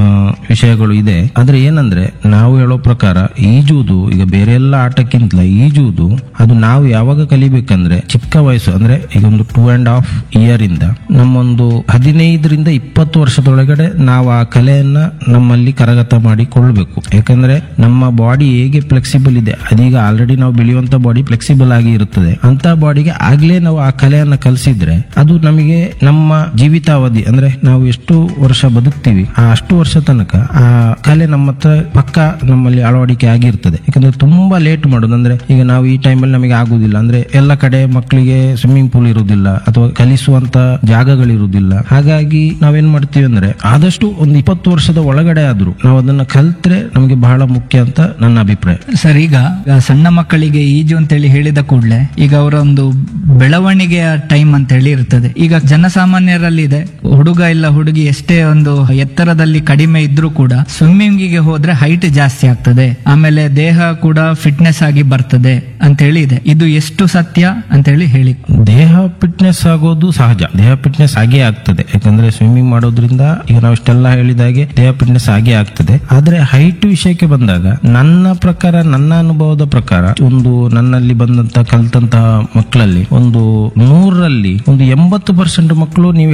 ವಿಷಯಗಳು ಇದೆ. ಆದ್ರೆ ಏನಂದ್ರೆ ನಾವು ಹೇಳೋ ಪ್ರಕಾರ ಈಜುವುದು ಈಗ ಬೇರೆ ಎಲ್ಲ ಆಟಕ್ಕಿಂತಲ ಈಜುವುದು ಅದು ನಾವು ಯಾವಾಗ ಕಲಿಬೇಕಂದ್ರೆ ಚಿಕ್ಕ ವಯಸ್ಸು ಅಂದ್ರೆ ಈಗ ಒಂದು 2.5 ಇಯರ್ ಇಂದ ನಮ್ಮೊಂದು 15ರಿಂದ 20 ವರ್ಷದೊಳಗಡೆ ನಾವು ಆ ಕಲೆಯನ್ನ ನಮ್ಮಲ್ಲಿ ಕರಗತ ಮಾಡಿಕೊಳ್ಬೇಕು. ಯಾಕಂದ್ರೆ ನಮ್ಮ ಬಾಡಿ ಹೇಗೆ ಫ್ಲೆಕ್ಸಿಬಲ್ ಇದೆ, ಅದೀಗ ಆಲ್ರೆಡಿ ನಾವು ಬೆಳೆಯುವಂತ ಬಾಡಿ ಫ್ಲೆಕ್ಸಿಬಲ್ ಆಗಿ ಇರುತ್ತದೆ. ಅಂತ ಬಾಡಿಗೆ ಆಗ್ಲೇ ನಾವು ಆ ಕಲೆಯನ್ನ ಕಲಿಸಿದ್ರೆ ಅದು ನಮಗೆ ನಮ್ಮ ಜೀವಿತಾವಧಿ ಅಂದ್ರೆ ನಾವು ಎಷ್ಟು ವರ್ಷ ಬದುಕ್ತೀವಿ ಅಷ್ಟು ವರ್ಷ ತನಕ ಆ ಕಲೆ ನಮ್ಮ ಹತ್ರ ಪಕ್ಕ ನಮ್ಮಲ್ಲಿ ಅಳವಡಿಕೆ ಆಗಿರ್ತದೆ. ಯಾಕಂದ್ರೆ ತುಂಬಾ ಲೇಟ್ ಮಾಡೋದು ಅಂದ್ರೆ ಈಗ ನಾವು ಈ ಟೈಮಲ್ಲಿ ನಮಗೆ ಆಗುದಿಲ್ಲ ಅಂದ್ರೆ ಎಲ್ಲ ಕಡೆ ಮಕ್ಕಳಿಗೆ ಸ್ವಿಮ್ಮಿಂಗ್ ಪೂಲ್ ಇರುವುದಿಲ್ಲ ಅಥವಾ ಕಲಿಸುವಂತ ಜಾಗಗಳಿರುವುದಿಲ್ಲ. ಹಾಗಾಗಿ ನಾವೇನ್ ಮಾಡ್ತೀವಿ ಅಂದ್ರೆ ಆದಷ್ಟು ಒಂದು 20 ವರ್ಷದ ಒಳಗಡೆ ಆದ್ರೂ ನಾವು ಅದನ್ನ ಕಲ್ತ್ರೆ ನಮಗೆ ಬಹಳ ಮುಖ್ಯ ಅಂತ ನನ್ನ ಅಭಿಪ್ರಾಯ. ಸರ್, ಈಗ ಸಣ್ಣ ಮಕ್ಕಳಿಗೆ ಈಜು ಅಂತೇಳಿ ಹೇಳಿದ ಕೂಡಲೇ ಈಗ ಅವರ ಒಂದು ಬೆಳವಣಿಗೆಯ ಟೈಮ್ ಅಂತ ಹೇಳಿ ಇರ್ತದೆ. ಈಗ ಜನಸಾಮಾನ್ಯರಲ್ಲಿ ಇದೆ, ಹುಡುಗ ಇಲ್ಲ ಹುಡುಗಿ ಎಷ್ಟೇ ಒಂದು ಎತ್ತರದಲ್ಲಿ ಕಡಿಮೆ ಇದ್ರೂ ಕೂಡ ಸ್ವಿಮ್ಮಿಂಗ್ ಗೆ ಹೋದ್ರೆ ಹೈಟ್ ಜಾಸ್ತಿ ಆಗ್ತದೆ, ಆಮೇಲೆ ದೇಹ ಕೂಡ ಫಿಟ್ನೆಸ್ ಆಗಿ ಬರ್ತದೆ ಅಂತ ಹೇಳಿ ಇದೆ. ಇದು ಎಷ್ಟು ಸತ್ಯ ಅಂತ ಹೇಳಿ ದೇಹ ಫಿಟ್ನೆಸ್ ಆಗೋದು ಸಹಜ, ದೇಹ ಫಿಟ್ನೆಸ್ ಆಗೇ ಆಗ್ತದೆ. ಯಾಕಂದ್ರೆ ಸ್ವಿಮ್ಮಿಂಗ್ ಮಾಡೋದ್ರಿಂದ ಈಗ ನಾವು ಇಷ್ಟೆಲ್ಲ ಹೇಳಿದಾಗೆ ದೇಹ ಫಿಟ್ನೆಸ್ ಆಗೇ ಆಗ್ತದೆ. ಆದ್ರೆ ಹೈಟ್ ವಿಷಯಕ್ಕೆ ಬಂದಾಗ ನನ್ನ ಪ್ರಕಾರ, ನನ್ನ ಅನುಭವದ ಪ್ರಕಾರ, ಒಂದು ನನ್ನಲ್ಲಿ ಬಂದಂತ ಕಲ್ತಂತಹ ಮಕ್ಕಳಲ್ಲಿ ಒಂದು 100ರಲ್ಲಿ ಒಂದು 80% ಮಕ್ಕಳು ನೀವು ಹೇಳಿದ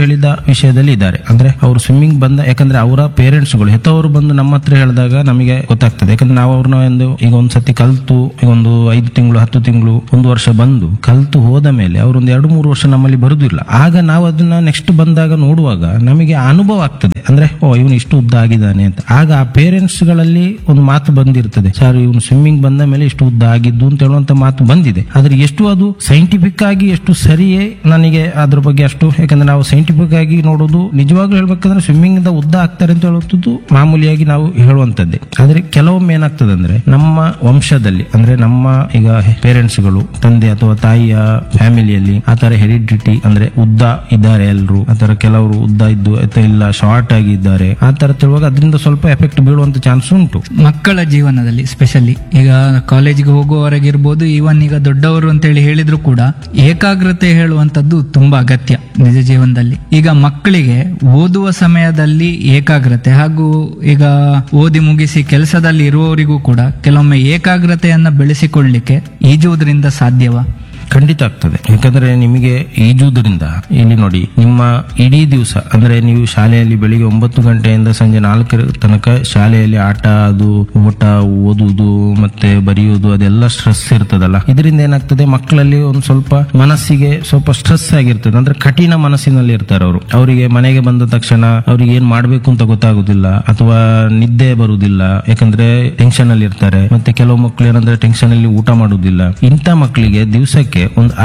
ವಿಷಯದಲ್ಲಿ ಇದ್ದಾರೆ. ಅಂದ್ರೆ ಅವರು ಸ್ವಿಮ್ಮಿಂಗ್ ಬಂದ, ಯಾಕಂದ್ರೆ ಅವರ ಪೇರೆಂಟ್ಸ್ಗಳು ಹೆತ್ತವರು ಬಂದು ನಮ್ಮ ಹತ್ರ ಹೇಳಿದಾಗ ನಮಗೆ ಗೊತ್ತಾಗ್ತದೆ. ಯಾಕಂದ್ರೆ ನಾವು ಅವ್ರನ್ನ ಈಗ ಒಂದ್ಸತಿ ಕಲ್ತು ಈಗ ಒಂದು 5 ತಿಂಗಳು 10 ತಿಂಗಳು 1 ವರ್ಷ ಬಂದು ಕಲ್ತು ಹೋದ ಮೇಲೆ ಅವರೊಂದು 2-3 ವರ್ಷ ನಮ್ಮಲ್ಲಿ ಬರುದಿಲ್ಲ. ಆಗ ನಾವು ಅದನ್ನ ನೆಕ್ಸ್ಟ್ ಬಂದಾಗ ನೋಡುವಾಗ ನಮಗೆ ಅನುಭವ ಆಗ್ತದೆ. ಅಂದ್ರೆ ಇವನು ಇಷ್ಟು ಉದ್ದ ಆಗಿದ್ದಾನೆ ಅಂತ. ಆಗ ಆ ಪೇರೆಂಟ್ಸ್ ಗಳಲ್ಲಿ ಒಂದು ಮಾತು ಬಂದಿರ್ತದೆ, ಸರ್ ಇವನು ಸ್ವಿಮ್ಮಿಂಗ್ ಬಂದ ಮೇಲೆ ಇಷ್ಟು ಉದ್ದ ಆಗಿದ್ದು ಅಂತ ಹೇಳುವಂತ ಮಾತು ಬಂದಿದೆ. ಆದ್ರೆ ಎಷ್ಟು ಅದು ಸೈಂಟಿಫಿಕ್ ಆಗಿ ಎಷ್ಟು ಸರಿಯೇ ನನಗೆ ಅದ್ರ ಬಗ್ಗೆ ಅಷ್ಟು, ಯಾಕಂದ್ರೆ ನಾವು ಸೈಂಟಿಫಿಕ್ ಆಗಿ ನೋಡೋದು ನಿಜವಾಗ್ಲೂ ಹೇಳ್ಬೇಕಂದ್ರೆ ಸ್ವಿಮ್ಮಿಂಗ್ ಇಂದ ಉದ್ದ ಆಗ್ತಾರೆ ಅಂತ ಹೇಳುವಂಥದ್ದು ಮಾಮೂಲಿಯಾಗಿ ನಾವು ಹೇಳುವಂತದ್ದೇ. ಆದ್ರೆ ಕೆಲವೊಮ್ಮೆ ಏನಾಗ್ತದೆ ಅಂದ್ರೆ ನಮ್ಮ ವಂಶದಲ್ಲಿ, ಅಂದ್ರೆ ನಮ್ಮ ಈಗ ಪೇರೆಂಟ್ಸ್ಗಳು ತಂದೆ ಅಥವಾ ತಾಯಿಯ ಫ್ಯಾಮಿಲಿಯಲ್ಲಿ ಆತರ ಹೆರಿಡಿಟಿ ಅಂದ್ರೆ ಉದ್ದ ಇದ್ದಾರೆ ಎಲ್ಲರೂ, ಆತರ ಕೆಲವರು ಉದ್ದ ಇದ್ದು ಅಥವಾ ಇಲ್ಲ ಶಾರ್ಟ್ ಆಗಿ ಇದ್ದಾರೆ, ಆ ತರ ತಿಳುವಾಗ ಅದರಿಂದ ಸ್ವಲ್ಪ ಎಫೆಕ್ಟ್ ಬೀಳುವಂತ ಚಾನ್ಸ್ ಉಂಟು. ಮಕ್ಕಳ ಜೀವನದಲ್ಲಿ ಸ್ಪೆಷಲಿ ಈಗ ಕಾಲೇಜಿಗೆ ಹೋಗುವವರೆಗಿರ್ಬೋದು, ಈವನ್ ಈಗ ದೊಡ್ಡವರು ಅಂತೇಳಿ ಹೇಳಿದ್ರು ಕೂಡ ಏಕಾಗ್ರತೆ ಹೇಳುವಂತದ್ದು ತುಂಬಾ ಅಗತ್ಯ ನಿಜ ಜೀವನದಲ್ಲಿ. ಈಗ ಮಕ್ಕಳಿಗೆ ಓದುವ ಸಮಯದಲ್ಲಿ ಏಕಾಗ್ರತೆ ಹಾಗೂ ಈಗ ಓದಿ ಮುಗಿಸಿ ಕೆಲಸದಲ್ಲಿ ಇರುವವರಿಗೂ ಕೂಡ ಕೆಲವೊಮ್ಮೆ ಏಕಾಗ್ರತೆಯನ್ನ ಬೆಳೆಸಿಕೊಳ್ಳಲಿಕ್ಕೆ ಈಜುವುದರಿಂದ ಸಾಧ್ಯವಾ? ಖಂಡಿತ ಆಗ್ತದೆ. ಯಾಕಂದ್ರೆ ನಿಮಗೆ ಈಜುವುದರಿಂದ ಇಲ್ಲಿ ನೋಡಿ, ನಿಮ್ಮ ಇಡೀ ದಿವಸ ಅಂದ್ರೆ ನೀವು ಶಾಲೆಯಲ್ಲಿ ಬೆಳಿಗ್ಗೆ 9 ಗಂಟೆಯಿಂದ ಸಂಜೆ 4 ತನಕ ಶಾಲೆಯಲ್ಲಿ ಆಟ, ಅದು ಊಟ, ಓದುವುದು ಮತ್ತೆ ಬರೆಯುವುದು ಅದೆಲ್ಲ ಸ್ಟ್ರೆಸ್ ಇರ್ತದಲ್ಲ. ಇದರಿಂದ ಏನಾಗ್ತದೆ, ಮಕ್ಕಳಲ್ಲಿ ಒಂದು ಸ್ವಲ್ಪ ಮನಸ್ಸಿಗೆ ಸ್ವಲ್ಪ ಸ್ಟ್ರೆಸ್ ಆಗಿರ್ತದೆ. ಅಂದ್ರೆ ಕಠಿಣ ಮನಸ್ಸಿನಲ್ಲಿ ಇರ್ತಾರೆ ಅವರು. ಅವರಿಗೆ ಮನೆಗೆ ಬಂದ ತಕ್ಷಣ ಅವ್ರಿಗೆ ಏನ್ ಮಾಡ್ಬೇಕು ಅಂತ ಗೊತ್ತಾಗುದಿಲ್ಲ, ಅಥವಾ ನಿದ್ದೆ ಬರುವುದಿಲ್ಲ, ಯಾಕಂದ್ರೆ ಟೆನ್ಷನ್ ಅಲ್ಲಿ ಇರ್ತಾರೆ. ಮತ್ತೆ ಕೆಲವು ಮಕ್ಕಳು ಏನಂದ್ರೆ ಟೆನ್ಷನ್ ಅಲ್ಲಿ ಊಟ ಮಾಡುವುದಿಲ್ಲ. ಇಂಥ ಮಕ್ಕಳಿಗೆ ದಿವಸಕ್ಕೆ ಒಂದು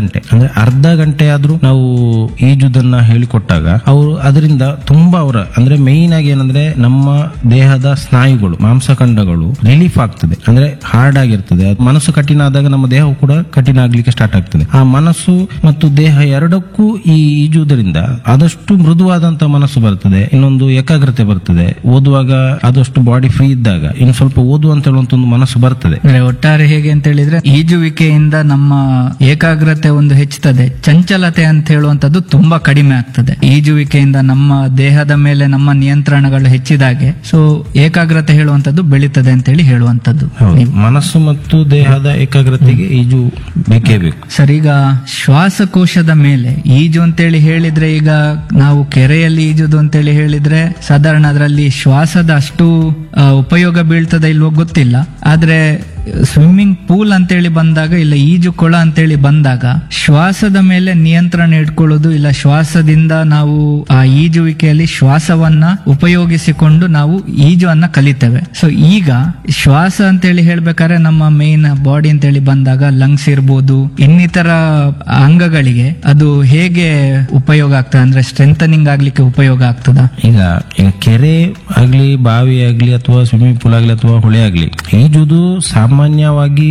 ಅರ್ಧ ಗಂಟೆ ಆದ್ರೂ ನಾವು ಈಜುದನ್ನ ಹೇಳಿಕೊಟ್ಟಾಗ ಅವರು ಅದರಿಂದ ತುಂಬಾ ಅಂದ್ರೆ ಮೈನ್ ಆಗಿ ಏನಂದ್ರೆ ನಮ್ಮ ದೇಹದ ಸ್ನಾಯುಗಳು, ಮಾಂಸಖಂಡಗಳು ರಿಲೀಫ್ ಆಗ್ತದೆ. ಅಂದ್ರೆ ಹಾರ್ಡ್ ಆಗಿರ್ತದೆ. ಮನಸ್ಸು ಕಠಿಣ ಆದಾಗ ನಮ್ಮ ದೇಹ ಕೂಡ ಕಠಿಣ ಆಗ್ಲಿಕ್ಕೆ ಸ್ಟಾರ್ಟ್ ಆಗ್ತದೆ. ಆ ಮನಸ್ಸು ಮತ್ತು ದೇಹ ಎರಡಕ್ಕೂ ಈ ಈಜುವುದರಿಂದ ಆದಷ್ಟು ಮೃದುವಾದಂತ ಮನಸ್ಸು ಬರ್ತದೆ, ಇನ್ನೊಂದು ಏಕಾಗ್ರತೆ ಬರ್ತದೆ. ಓದುವಾಗ ಆದಷ್ಟು ಬಾಡಿ ಫ್ರೀ ಇದ್ದಾಗ ಇನ್ನು ಸ್ವಲ್ಪ ಓದು ಅಂತ ಹೇಳುವಂತ ಒಂದು ಮನಸ್ಸು ಬರ್ತದೆ. ಒಟ್ಟಾರೆ ಹೇಗೆ ಅಂತ ಹೇಳಿದ್ರೆ ಈಜುವಿಕೆಯಿಂದ ನಮ್ಮ ಏಕಾಗ್ರತೆ ಒಂದು ಹೆಚ್ಚುತ್ತದೆ, ಚಂಚಲತೆ ಅಂತ ಹೇಳುವಂತದ್ದು ತುಂಬಾ ಕಡಿಮೆ ಆಗ್ತದೆ. ಈಜುವಿಕೆಯಿಂದ ನಮ್ಮ ದೇಹದ ಮೇಲೆ ನಮ್ಮ ನಿಯಂತ್ರಣಗಳು ಹೆಚ್ಚಿದಾಗೆ ಸೊ ಏಕಾಗ್ರತೆ ಹೇಳುವಂತದ್ದು ಬೆಳೀತದೆ ಅಂತ ಹೇಳಿ ಹೇಳುವಂತದ್ದು. ಮನಸ್ಸು ಮತ್ತು ದೇಹದ ಏಕಾಗ್ರತೆಗೆ ಈಜು ಬೇಕೇ ಬೇಕು. ಸರ್, ಈಗ ಶ್ವಾಸಕೋಶದ ಮೇಲೆ ಈಜು ಅಂತೇಳಿ ಹೇಳಿದ್ರೆ, ಈಗ ನಾವು ಕೆರೆಯಲ್ಲಿ ಈಜುದು ಅಂತೇಳಿ ಹೇಳಿದ್ರೆ ಸಾಧಾರಣ ಅದರಲ್ಲಿ ಶ್ವಾಸದ ಅಷ್ಟು ಉಪಯೋಗ ಬೀಳ್ತದೆ ಇಲ್ವೋ ಗೊತ್ತಿಲ್ಲ. ಆದ್ರೆ ಸ್ವಿಮ್ಮಿಂಗ್ ಪೂಲ್ ಅಂತೇಳಿ ಬಂದಾಗ, ಇಲ್ಲ ಈಜು ಕೊಳ ಅಂತೇಳಿ ಬಂದಾಗ ಶ್ವಾಸದ ಮೇಲೆ ನಿಯಂತ್ರಣ ಇಟ್ಕೊಳ್ಳೋದು, ಇಲ್ಲ ಶ್ವಾಸದಿಂದ ನಾವು ಆ ಈಜುವಿಕೆಯಲ್ಲಿ ಶ್ವಾಸವನ್ನ ಉಪಯೋಗಿಸಿಕೊಂಡು ನಾವು ಈಜುವನ್ನ ಕಲಿತೇವೆ. ಸೊ ಈಗ ಶ್ವಾಸ ಅಂತೇಳಿ ಹೇಳ್ಬೇಕಾದ್ರೆ ನಮ್ಮ ಮೇನ್ ಬಾಡಿ ಅಂತೇಳಿ ಬಂದಾಗ ಲಂಗ್ಸ್ ಇರ್ಬೋದು, ಇನ್ನಿತರ ಅಂಗಗಳಿಗೆ ಅದು ಹೇಗೆ ಉಪಯೋಗ ಆಗ್ತದೆ, ಅಂದ್ರೆ ಸ್ಟ್ರೆಂಥನಿಂಗ್ ಆಗ್ಲಿಕ್ಕೆ ಉಪಯೋಗ ಆಗ್ತದ? ಈಗ ಕೆರೆ ಆಗ್ಲಿ, ಬಾವಿ ಆಗ್ಲಿ, ಅಥವಾ ಸ್ವಿಮ್ಮಿಂಗ್ ಪೂಲ್ ಆಗ್ಲಿ, ಅಥವಾ ಹೊಳೆ ಆಗ್ಲಿ, ಈಜುದು ಸಾಮಾನ್ಯವಾಗಿ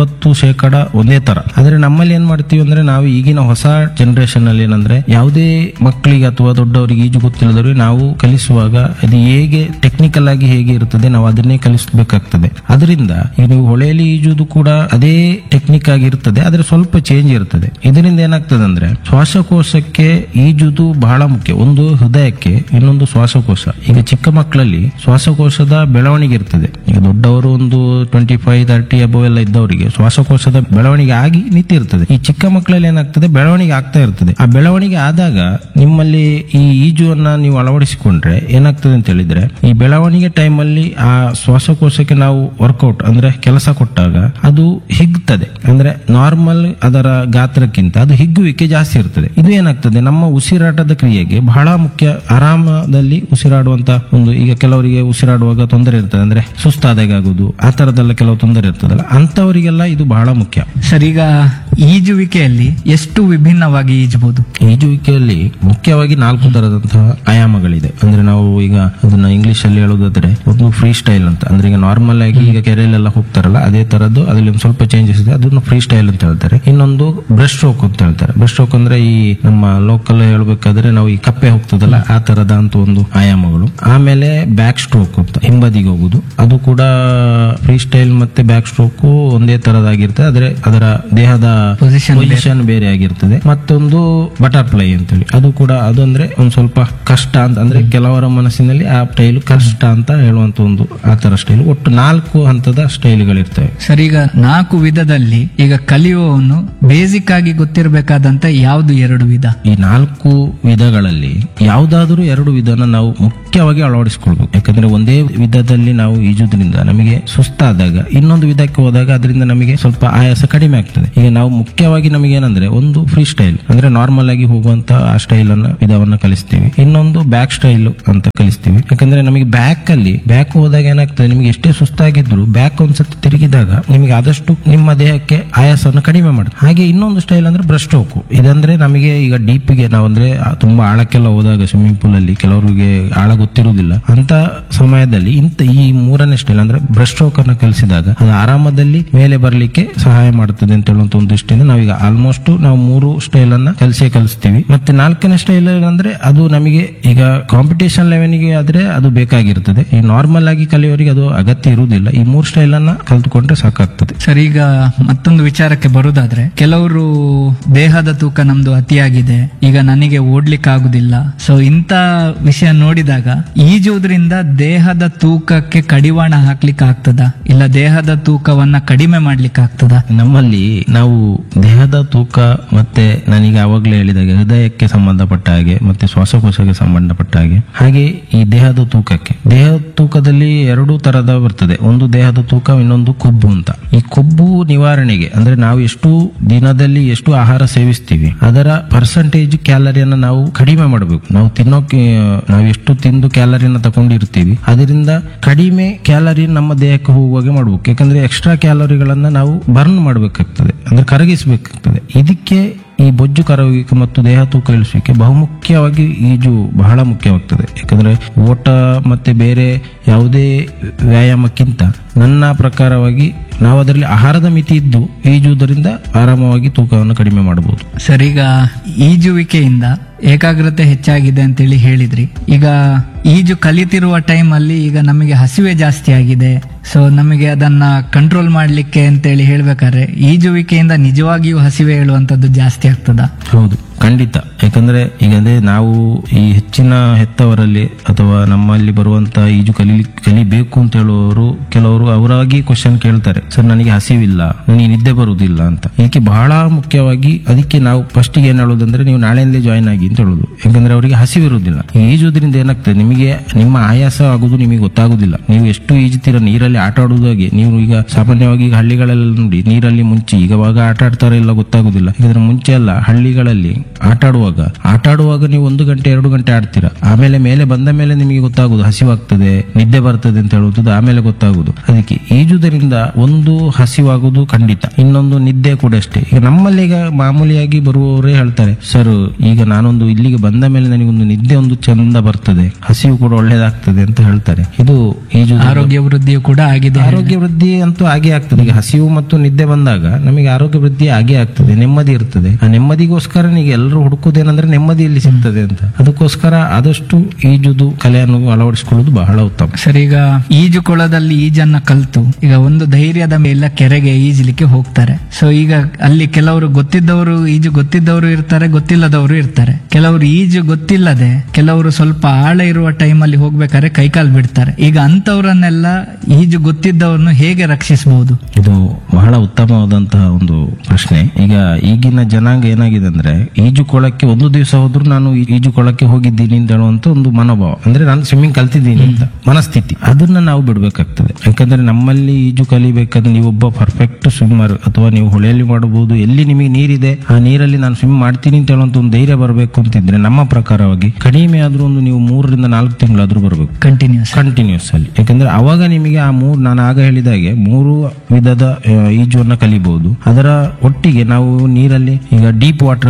90% ಒಂದೇ ತರ. ಆದ್ರೆ ನಮ್ಮಲ್ಲಿ ಏನ್ ಮಾಡ್ತೀವಿ ಅಂದ್ರೆ, ನಾವು ಈಗಿನ ಹೊಸ ಜನರೇಷನ್ ಅಲ್ಲಿ ಏನಂದ್ರೆ, ಯಾವುದೇ ಮಕ್ಕಳಿಗೆ ಅಥವಾ ದೊಡ್ಡವರಿಗೆ ಈಜು ಗೊತ್ತಿಲ್ಲದವ್ರಿಗೆ ನಾವು ಕಲಿಸುವಾಗ ಅದು ಹೇಗೆ ಟೆಕ್ನಿಕಲ್ ಆಗಿ ಹೇಗೆ ಇರ್ತದೆ ನಾವು ಅದನ್ನೇ ಕಲಿಸಬೇಕಾಗ್ತದೆ. ಅದರಿಂದ ಈಗ ನೀವು ಹೊಳೆಯಲ್ಲಿ ಈಜುದು ಕೂಡ ಅದೇ ಟೆಕ್ನಿಕ್ ಆಗಿ ಇರ್ತದೆ, ಆದ್ರೆ ಸ್ವಲ್ಪ ಚೇಂಜ್ ಇರ್ತದೆ. ಇದರಿಂದ ಏನಾಗ್ತದೆ ಅಂದ್ರೆ, ಶ್ವಾಸಕೋಶಕ್ಕೆ ಈಜುದು ಬಹಳ ಮುಖ್ಯ. ಒಂದು ಹೃದಯಕ್ಕೆ, ಇನ್ನೊಂದು ಶ್ವಾಸಕೋಶ. ಈಗ ಚಿಕ್ಕ ಮಕ್ಕಳಲ್ಲಿ ಶ್ವಾಸಕೋಶದ ಬೆಳವಣಿಗೆ ಇರ್ತದೆ. ಈಗ ದೊಡ್ಡವರು ಒಂದು 25-30 ಅಬೋ ಎಲ್ಲ ಇದ್ದವರಿಗೆ ಶ್ವಾಸಕೋಶದ ಬೆಳವಣಿಗೆ ಆಗಿ ನಿಂತಿರ್ತದೆ. ಈ ಚಿಕ್ಕ ಮಕ್ಕಳಲ್ಲಿ ಏನಾಗ್ತದೆ, ಬೆಳವಣಿಗೆ ಆಗ್ತಾ ಇರ್ತದೆ. ಆ ಬೆಳವಣಿಗೆ ಆದಾಗ ನಿಮ್ಮಲ್ಲಿ ಈ ಈಜುವನ್ನ ನೀವು ಅಳವಡಿಸಿಕೊಂಡ್ರೆ ಏನಾಗ್ತದೆ ಅಂತ ಹೇಳಿದ್ರೆ, ಈ ಬೆಳವಣಿಗೆ ಟೈಮ್ ಅಲ್ಲಿ ಆ ಶ್ವಾಸಕೋಶಕ್ಕೆ ನಾವು ವರ್ಕೌಟ್ ಅಂದ್ರೆ ಕೆಲಸ ಕೊಟ್ಟಾಗ ಅದು ಹಿಗ್ತದೆ. ಅಂದ್ರೆ ನಾರ್ಮಲ್ ಅದರ ಗಾತ್ರಕ್ಕಿಂತ ಅದು ಹಿಗ್ಗುವಿಕೆ ಜಾಸ್ತಿ ಇರ್ತದೆ. ಇದು ಏನಾಗ್ತದೆ, ನಮ್ಮ ಉಸಿರಾಟದ ಕ್ರಿಯೆಗೆ ಬಹಳ ಮುಖ್ಯ. ಆರಾಮದಲ್ಲಿ ಉಸಿರಾಡುವಂತ ಒಂದು, ಈಗ ಕೆಲವರಿಗೆ ಉಸಿರಾಡುವಾಗ ತೊಂದರೆ ಇರ್ತದೆ, ಅಂದ್ರೆ ಸುಸ್ತಾದಾಗ ಆಗುದು, ಆ ತರದೆಲ್ಲ ಕೆಲವು ತೊಂದರೆ ಇರ್ತದಲ್ಲ, ಅಂತವರಿಗೆಲ್ಲ ಇದು ಬಹಳ ಮುಖ್ಯ. ಸರ್, ಈಗ ಈಜುವಿಕೆಯಲ್ಲಿ ಎಷ್ಟು ವಿಭಿನ್ನವಾಗಿ ಈಜಬಹುದು? ಈಜುವಿಕೆಯಲ್ಲಿ ಮುಖ್ಯವಾಗಿ 4 ತರದಂತಹ ಆಯಾಮಗಳಿದೆ. ಅಂದ್ರೆ ನಾವು ಈಗ ಅದನ್ನ ಇಂಗ್ಲಿಷ್ ಅಲ್ಲಿ ಹೇಳೋದಾದ್ರೆ, ಒಂದು ಫ್ರೀ ಸ್ಟೈಲ್ ಅಂತ. ಅಂದ್ರೆ ಈಗ ನಾರ್ಮಲ್ ಆಗಿ ಈಗ ಕೆರೆಯಲ್ಲೆಲ್ಲ ಹೋಗ್ತಾರಲ್ಲ ಅದೇ ತರದ್ದು, ಅದ್ರಲ್ಲಿ ಒಂದು ಸ್ವಲ್ಪ ಚೇಂಜಸ್ ಇದೆ, ಅದನ್ನು ಫ್ರೀ ಸ್ಟೈಲ್ ಅಂತ ಹೇಳ್ತಾರೆ. ಇನ್ನೊಂದು ಬ್ರೆಸ್ಟ್ ಸ್ಟ್ರೋಕ್ ಅಂತ ಹೇಳ್ತಾರೆ. ಬ್ರೆಸ್ಟ್ ಸ್ಟ್ರೋಕ್ ಅಂದ್ರೆ ಈ ನಮ್ಮ ಲೋಕಲ್ ಹೇಳ್ಬೇಕಾದ್ರೆ ನಾವು ಈ ಕಪ್ಪೆ ಹೋಗ್ತದಲ್ಲ ಆ ತರದ ಅಂತ ಒಂದು ಆಯಾಮಗಳು. ಆಮೇಲೆ ಬ್ಯಾಕ್ ಸ್ಟ್ರೋಕ್ ಅಂತ, ಹಿಂಬದಿಗೆ ಹೋಗುದು, ಅದು ಕೂಡ ಕೂಡ ಫ್ರೀ ಸ್ಟೈಲ್ ಮತ್ತೆ ಬ್ಯಾಕ್ ಸ್ಟ್ರೋಕ್ ಒಂದೇ ತರದಾಗಿರ್ತದೆ, ಆದ್ರೆ ಅದರ ದೇಹದ ಪೊಸಿಷನ್ ಬೇರೆ ಆಗಿರ್ತದೆ. ಮತ್ತೊಂದು ಬಟರ್ಫ್ಲೈ ಅಂತೇಳಿ, ಅದು ಕೂಡ ಅದು ಅಂದ್ರೆ ಒಂದ್ ಸ್ವಲ್ಪ ಕಷ್ಟ ಅಂತ, ಅಂದ್ರೆ ಕೆಲವರ ಮನಸ್ಸಿನಲ್ಲಿ ಆ ಸ್ಟೈಲ್ ಕಷ್ಟ ಅಂತ ಹೇಳುವಂತ ಒಂದು ಆ ತರ ಸ್ಟೈಲ್. ಒಟ್ಟು 4 ಹಂತದ ಸ್ಟೈಲ್ಗಳಿರ್ತವೆ. ಸರ್, ಈಗ 4 ವಿಧದಲ್ಲಿ ಈಗ ಕಲಿಯುವವನು ಬೇಸಿಕ್ ಆಗಿ ಗೊತ್ತಿರಬೇಕಾದಂತ ಯಾವ್ದು 2 ವಿಧ? ಈ 4 ವಿಧಗಳಲ್ಲಿ ಯಾವ್ದಾದ್ರೂ 2 ವಿಧನ ನಾವು ಮುಖ್ಯವಾಗಿ ಅಳವಡಿಸಿಕೊಳ್ಬೇಕು. ಯಾಕಂದ್ರೆ ಒಂದೇ ವಿಧದಲ್ಲಿ ನಾವು ಈಜುದ್ರಿಂದ ನಮಗೆ ಸುಸ್ತಾದಾಗ ಇನ್ನೊಂದು ವಿಧಕ್ಕೆ ಹೋದಾಗ ಅದರಿಂದ ನಮಗೆ ಸ್ವಲ್ಪ ಆಯಾಸ ಕಡಿಮೆ ಆಗ್ತದೆ. ಈಗ ನಾವು ಮುಖ್ಯವಾಗಿ ನಮಗೆ ಏನಂದ್ರೆ ಒಂದು ಫ್ರೀ ಸ್ಟೈಲ್ ಅಂದ್ರೆ ನಾರ್ಮಲ್ ಆಗಿ ಹೋಗುವಂತ ಆ ಸ್ಟೈಲ್ ಅನ್ನ ವಿಧವನ್ನ ಕಲಿಸ್ತೀವಿ, ಇನ್ನೊಂದು ಬ್ಯಾಕ್ ಸ್ಟೈಲ್ ಅಂತ ಕಲಿಸ್ತೀವಿ. ಯಾಕಂದ್ರೆ ನಮಗೆ ಬ್ಯಾಕ್ ಹೋದಾಗ ಏನಾಗ್ತದೆ, ನಿಮಗೆ ಎಷ್ಟೇ ಸುಸ್ತಾಗಿದ್ರು ಬ್ಯಾಕ್ ಒಂದ್ಸತಿ ತಿರುಗಿದಾಗ ನಿಮಗೆ ಆದಷ್ಟು ನಿಮ್ಮ ದೇಹಕ್ಕೆ ಆಯಾಸವನ್ನು ಕಡಿಮೆ ಮಾಡುತ್ತೆ. ಹಾಗೆ ಇನ್ನೊಂದು ಸ್ಟೈಲ್ ಅಂದ್ರೆ ಬ್ರೆಸ್ಟ್ ಸ್ಟ್ರೋಕ್. ಇದಂದ್ರೆ ನಮಗೆ ಈಗ ಡೀಪ್ಗೆ ನಾವಂದ್ರೆ ತುಂಬಾ ಆಳಕ್ಕೆಲ್ಲ ಹೋದಾಗ ಸ್ವಿಮ್ಮಿಂಗ್ ಪೂಲ್ ಅಲ್ಲಿ ಕೆಲವರಿಗೆ ಆಳ ಗೊತ್ತಿರುವುದಿಲ್ಲ, ಅಂತ ಸಮಯದಲ್ಲಿ ಈ 3ನೇ ಸ್ಟೈಲ್ ಅಂದ್ರೆ ಬ್ರೆಸ್ಟ್ ಸ್ಟ್ರೋಕ್ ಅನ್ನ ಕಲಿಸಿದಾಗ ಅದು ಆರಾಮದಲ್ಲಿ ಮೇಲೆ ಬರ್ಲಿಕ್ಕೆ ಸಹಾಯ ಮಾಡುತ್ತದೆ ಅಂತ ಹೇಳುವಂತ ಒಂದು ದೃಷ್ಟಿಯಿಂದ ನಾವೀಗ ಆಲ್ಮೋಸ್ಟ್ ನಾವು 3 ಸ್ಟೈಲ್ ಅನ್ನ ಕಲಿಸ್ತೀವಿ. ಮತ್ತೆ 4ನೇ ಸ್ಟೈಲ್ ಅಂದ್ರೆ ಅದು ನಮಗೆ ಈಗ ಕಾಂಪಿಟೇಷನ್ ಲೆವೆಲ್ಗೆ ಆದ್ರೆ ಅದು ಬೇಕಾಗಿರ್ತದೆ. ಈ ನಾರ್ಮಲ್ ಆಗಿ ಕಲಿಯೋರಿಗೆ ಅದು ಅಗತ್ಯ ಇರುವುದಿಲ್ಲ. ಈ 3 ಸ್ಟೈಲ್ ಅನ್ನ ಕಲ್ತ್ಕೊಂಡ್ರೆ ಸಾಕಾಗ್ತದೆ. ಸರ್, ಈಗ ಮತ್ತೊಂದು ವಿಚಾರಕ್ಕೆ ಬರುದಾದ್ರೆ, ಕೆಲವರು ದೇಹದ ತೂಕ ನಮ್ದು ಅತಿಯಾಗಿದೆ, ಈಗ ನನಗೆ ಓಡ್ಲಿಕ್ಕೆ ಆಗುದಿಲ್ಲ. ಸೊ ಇಂತ ವಿಷಯ ನೋಡಿದಾಗ ಈಜುವುದರಿಂದ ದೇಹದ ತೂಕಕ್ಕೆ ಕಡಿವಾಣ ಹಾಕ್ಲಿಕ್ಕೆ ಆಗ್ತದ, ಇಲ್ಲ ದೇಹದ ತೂಕವನ್ನ ಕಡಿಮೆ ಮಾಡ್ಲಿಕ್ಕೆ ಆಗ್ತದ? ನಮ್ಮಲ್ಲಿ ನಾವು ದೇಹದ ತೂಕ ಮತ್ತೆ ನನಗೆ ಆವಾಗಲೇ ಹೇಳಿದಾಗ ಹೃದಯಕ್ಕೆ ಸಂಬಂಧಪಟ್ಟ ಹಾಗೆ ಮತ್ತೆ ಶ್ವಾಸಕೋಶಕ್ಕೆ ಸಂಬಂಧಪಟ್ಟ ಹಾಗೆ ಈ ದೇಹದ ತೂಕದಲ್ಲಿ 2 ತರದ ಬರ್ತದೆ. ಒಂದು ದೇಹದ ತೂಕ, ಇನ್ನೊಂದು ಕೊಬ್ಬು ಅಂತ. ಈ ಕೊಬ್ಬು ನಿವಾರಣೆಗೆ ಅಂದ್ರೆ ನಾವು ದಿನದಲ್ಲಿ ಎಷ್ಟು ಆಹಾರ ಸೇವಿಸ್ತೀವಿ ಅದರ ಪರ್ಸೆಂಟೇಜ್ ಕ್ಯಾಲರಿಯನ್ನು ನಾವು ಕಡಿಮೆ ಮಾಡಬೇಕು. ನಾವು ಎಷ್ಟು ತಿಂದು ಕ್ಯಾಲರಿಯನ್ನು ತಗೊಂಡಿರ್ತೀವಿ ಅದರಿಂದ ಕಡಿಮೆ ಕ್ಯಾಲರಿ ನಮ್ಮ ದೇಹಕ್ಕೆ ಹೋಗುವಾಗೆ ಮಾಡಬೇಕು. ಯಾಕಂದ್ರೆ ಎಕ್ಸ್ಟ್ರಾ ಕ್ಯಾಲರಿಗಳನ್ನ ನಾವು ಬರ್ನ್ ಮಾಡಬೇಕಾಗ್ತದೆ, ಅಂದ್ರೆ ಕರಗಿಸಬೇಕಾಗ್ತದೆ. ಇದಕ್ಕೆ ಈ ಬೊಜ್ಜು ಕರಗುವಿಕೆ ಮತ್ತು ದೇಹ ತೂಕ ಇಳಿಸುವಿಕೆ ಬಹುಮುಖ್ಯವಾಗಿ ಈಜು ಬಹಳ ಮುಖ್ಯವಾಗ್ತದೆ. ಯಾಕಂದ್ರೆ ಓಟ ಮತ್ತೆ ಬೇರೆ ಯಾವುದೇ ವ್ಯಾಯಾಮಕ್ಕಿಂತ ನನ್ನ ಪ್ರಕಾರವಾಗಿ ನಾವು ಅದರಲ್ಲಿ ಆಹಾರದ ಮಿತಿ ಇದ್ದು ಈಜುವುದರಿಂದ ಆರಾಮವಾಗಿ ತೂಕವನ್ನು ಕಡಿಮೆ ಮಾಡಬಹುದು. ಸರ್, ಈಗ ಈಜುವಿಕೆಯಿಂದ ಏಕಾಗ್ರತೆ ಹೆಚ್ಚಾಗಿದೆ ಅಂತೇಳಿ ಹೇಳಿದ್ರಿ. ಈಗ ಈಜು ಕಲಿತಿರುವ ಟೈಮ್ ಅಲ್ಲಿ ಈಗ ನಮಗೆ ಹಸಿವೆ ಜಾಸ್ತಿ ಆಗಿದೆ. ಸೊ ನಮಗೆ ಅದನ್ನ ಕಂಟ್ರೋಲ್ ಮಾಡ್ಲಿಕ್ಕೆ ಅಂತೇಳಿ ಹೇಳ್ಬೇಕಾದ್ರೆ ಈಜುವಿಕೆಯಿಂದ ನಿಜವಾಗಿಯೂ ಹಸಿವೆ ಹೇಳುವಂತದ್ದು ಜಾಸ್ತಿ ಆಗ್ತದ? ಹೌದು, ಖಂಡಿತ. ಯಾಕಂದ್ರೆ ಈಗ ನಾವು ಈ ಹೆಚ್ಚಿನ ಹೆತ್ತವರಲ್ಲಿ ಅಥವಾ ನಮ್ಮಲ್ಲಿ ಬರುವಂತ ಈಜು ಕಲಿಬೇಕು ಅಂತ ಹೇಳುವವರು ಕೆಲವರು ಅವರಾಗಿ ಕ್ವಶನ್ ಕೇಳ್ತಾರೆ, ಸರ್ ನನಗೆ ಹಸಿವಿಲ್ಲ, ನನಗೆ ನಿದ್ದೆ ಬರುವುದಿಲ್ಲ ಅಂತ. ಇದಕ್ಕೆ ಬಹಳ ಮುಖ್ಯವಾಗಿ ಅದಕ್ಕೆ ನಾವು ಫಸ್ಟ್ ಏನ್ ಹೇಳೋದಂದ್ರೆ ನೀವು ನಾಳೆಯಿಂದಲೇ ಜಾಯಿನ್ ಆಗಿ ಅಂತ ಹೇಳುದು. ಯಾಕಂದ್ರೆ ಅವರಿಗೆ ಹಸಿವಿರುವುದಿಲ್ಲ. ಈಜುವುದರಿಂದ ಏನಾಗ್ತದೆ, ನಿಮಗೆ ನಿಮ್ಮ ಆಯಾಸ ಆಗುದು ನಿಮಗೆ ಗೊತ್ತಾಗುದಿಲ್ಲ. ನೀವು ಎಷ್ಟು ಈಜುತ್ತೀರ ನೀರಲ್ಲಿ ಆಟ ಆಡುವುದಾಗಿ, ನೀವು ಈಗ ಸಾಮಾನ್ಯವಾಗಿ ಈಗ ಹಳ್ಳಿಗಳೆಲ್ಲ ನೋಡಿ ನೀರಲ್ಲಿ ಮುಂಚೆ ಈಗವಾಗ ಆಟ ಆಡ್ತಾರೆ ಇಲ್ಲ ಗೊತ್ತಾಗುದಿಲ್ಲ. ಯಾಕಂದ್ರೆ ಮುಂಚೆ ಎಲ್ಲ ಹಳ್ಳಿಗಳಲ್ಲಿ ಆಟ ಆಡುವಾಗ ನೀವು 1 ಗಂಟೆ 2 ಗಂಟೆ ಆಡ್ತೀರಾ, ಆಮೇಲೆ ಮೇಲೆ ಬಂದ ಮೇಲೆ ನಿಮಗೆ ಗೊತ್ತಾಗುದು ಹಸಿವಾಗ್ತದೆ, ನಿದ್ದೆ ಬರ್ತದೆ ಅಂತ ಹೇಳುವುದು ಆಮೇಲೆ ಗೊತ್ತಾಗುದು. ಅದಕ್ಕೆ ಈಜುವುದರಿಂದ ಒಂದು ಹಸಿವಾಗುದು ಖಂಡಿತ, ಇನ್ನೊಂದು ನಿದ್ದೆ ಕೂಡ ಅಷ್ಟೇ. ಈಗ ನಮ್ಮಲ್ಲಿ ಈಗ ಮಾಮೂಲಿಯಾಗಿ ಬರುವವರೇ ಹೇಳ್ತಾರೆ, ಸರ್ ಈಗ ನಾನೊಂದು ಇಲ್ಲಿಗೆ ಬಂದ ಮೇಲೆ ನನಗೊಂದು ನಿದ್ದೆ ಒಂದು ಚಂದ ಬರ್ತದೆ, ಹಸಿವು ಕೂಡ ಒಳ್ಳೇದಾಗ್ತದೆ ಅಂತ ಹೇಳ್ತಾರೆ. ಇದು ಈಜು ಆರೋಗ್ಯ ವೃದ್ಧಿಯು ಕೂಡ ಆಗಿದೆ. ಆರೋಗ್ಯ ವೃದ್ಧಿ ಅಂತೂ ಆಗೇ ಆಗ್ತದೆ. ಈಗ ಹಸಿವು ಮತ್ತು ನಿದ್ದೆ ಬಂದಾಗ ನಮಗೆ ಆರೋಗ್ಯ ವೃದ್ಧಿ ಆಗೇ ಆಗ್ತದೆ, ನೆಮ್ಮದಿ ಇರ್ತದೆ. ಆ ನೆಮ್ಮದಿಗೋಸ್ಕರ ಈಗ ಎಲ್ಲರೂ ಹುಡುಕುದೇನಂದ್ರೆ ನೆಮ್ಮದಿಯಲ್ಲಿ ಸಿಗ್ತದೆ ಅಂತ. ಅದಕ್ಕೋಸ್ಕರ ಆದಷ್ಟು ಈಜುದು ಕಲೆಯನ್ನು ಅಳವಡಿಸಿಕೊಳ್ಳುವುದು ಬಹಳ ಉತ್ತಮ. ಸರ್, ಈಗ ಈಜು ಕೊಳದಲ್ಲಿ ಈಜನ್ನ ಕಲ್ತು ಈಗ ಒಂದು ಧೈರ್ಯದ ಮೇಲೆ ಕೆರೆಗೆ ಈಜಲಿಕ್ಕೆ ಹೋಗ್ತಾರೆ. ಸೊ ಈಗ ಅಲ್ಲಿ ಕೆಲವರು ಗೊತ್ತಿದ್ದವರು ಇರ್ತಾರೆ, ಗೊತ್ತಿಲ್ಲದವರು ಇರ್ತಾರೆ. ಕೆಲವರು ಈಜು ಗೊತ್ತಿಲ್ಲದೆ, ಕೆಲವರು ಸ್ವಲ್ಪ ಆಳ ಇರುವ ಟೈಮ್ ಅಲ್ಲಿ ಹೋಗ್ಬೇಕಾದ್ರೆ ಕೈಕಾಲು ಬಿಡ್ತಾರೆ. ಈಗ ಅಂತವ್ರನ್ನೆಲ್ಲ ಈಜು ಗೊತ್ತಿದ್ದವ್ರನ್ನು ಹೇಗೆ ರಕ್ಷಿಸಬಹುದು? ಇದು ಬಹಳ ಉತ್ತಮವಾದಂತಹ ಒಂದು ಪ್ರಶ್ನೆ. ಈಗ ಈಗಿನ ಜನಾಂಗ ಏನಾಗಿದೆ ಅಂದ್ರೆ ಈಜು ಕೊಳಕ್ಕೆ ಒಂದು ದಿವಸ ಹೋದ್ರು ನಾನು ಈಜು ಕೊಳಕ್ಕೆ ಹೋಗಿದ್ದೀನಿ ಅಂತ ಹೇಳುವಂತ ಒಂದು ಮನೋಭಾವ, ಅಂದ್ರೆ ನಾನು ಸ್ವಿಮ್ಮಿಂಗ್ ಕಲ್ತಿದ್ದೀನಿ ಅಂತ ಮನಸ್ಥಿತಿ, ಅದನ್ನ ನಾವು ಬಿಡ್ಬೇಕಾಗ್ತದೆ. ಯಾಕಂದ್ರೆ ನಮ್ಮಲ್ಲಿ ಈಜು ಕಲಿಬೇಕಂದ್ರೆ ನೀವೊಬ್ಬ ಪರ್ಫೆಕ್ಟ್ ಸ್ವಿಮ್ಮರ್ ಅಥವಾ ನೀವು ಹೊಳೆಯಲ್ಲಿ ಮಾಡಬಹುದು, ಎಲ್ಲಿ ನಿಮಗೆ ನೀರಿದೆ ಆ ನೀರಲ್ಲಿ ನಾನು ಸ್ವಿಮ್ ಮಾಡ್ತೀನಿ ಅಂತ ಹೇಳುವಂತ ಒಂದು ಧೈರ್ಯ ಬರಬೇಕು ಅಂತಿದ್ರೆ ನಮ್ಮ ಪ್ರಕಾರವಾಗಿ ಕಡಿಮೆ ಆದ್ರೂ ಒಂದು ನೀವು 3 ರಿಂದ 4 ತಿಂಗಳಾದ್ರೂ ಬರಬೇಕು ಕಂಟಿನ್ಯೂಸ್ ಅಲ್ಲಿ. ಯಾಕಂದ್ರೆ ಅವಾಗ ನಿಮಗೆ ನಾನು ಆಗ ಹೇಳಿದಾಗೆ 3 ವಿಧದ ಈಜುವನ್ನ ಕಲಿಬಹುದು. ಅದರ ಒಟ್ಟಿಗೆ ನಾವು ನೀರಲ್ಲಿ ಈಗ ಡೀಪ್ ವಾಟರ್ ಅಲ್ಲಿ ಹೇಗೆ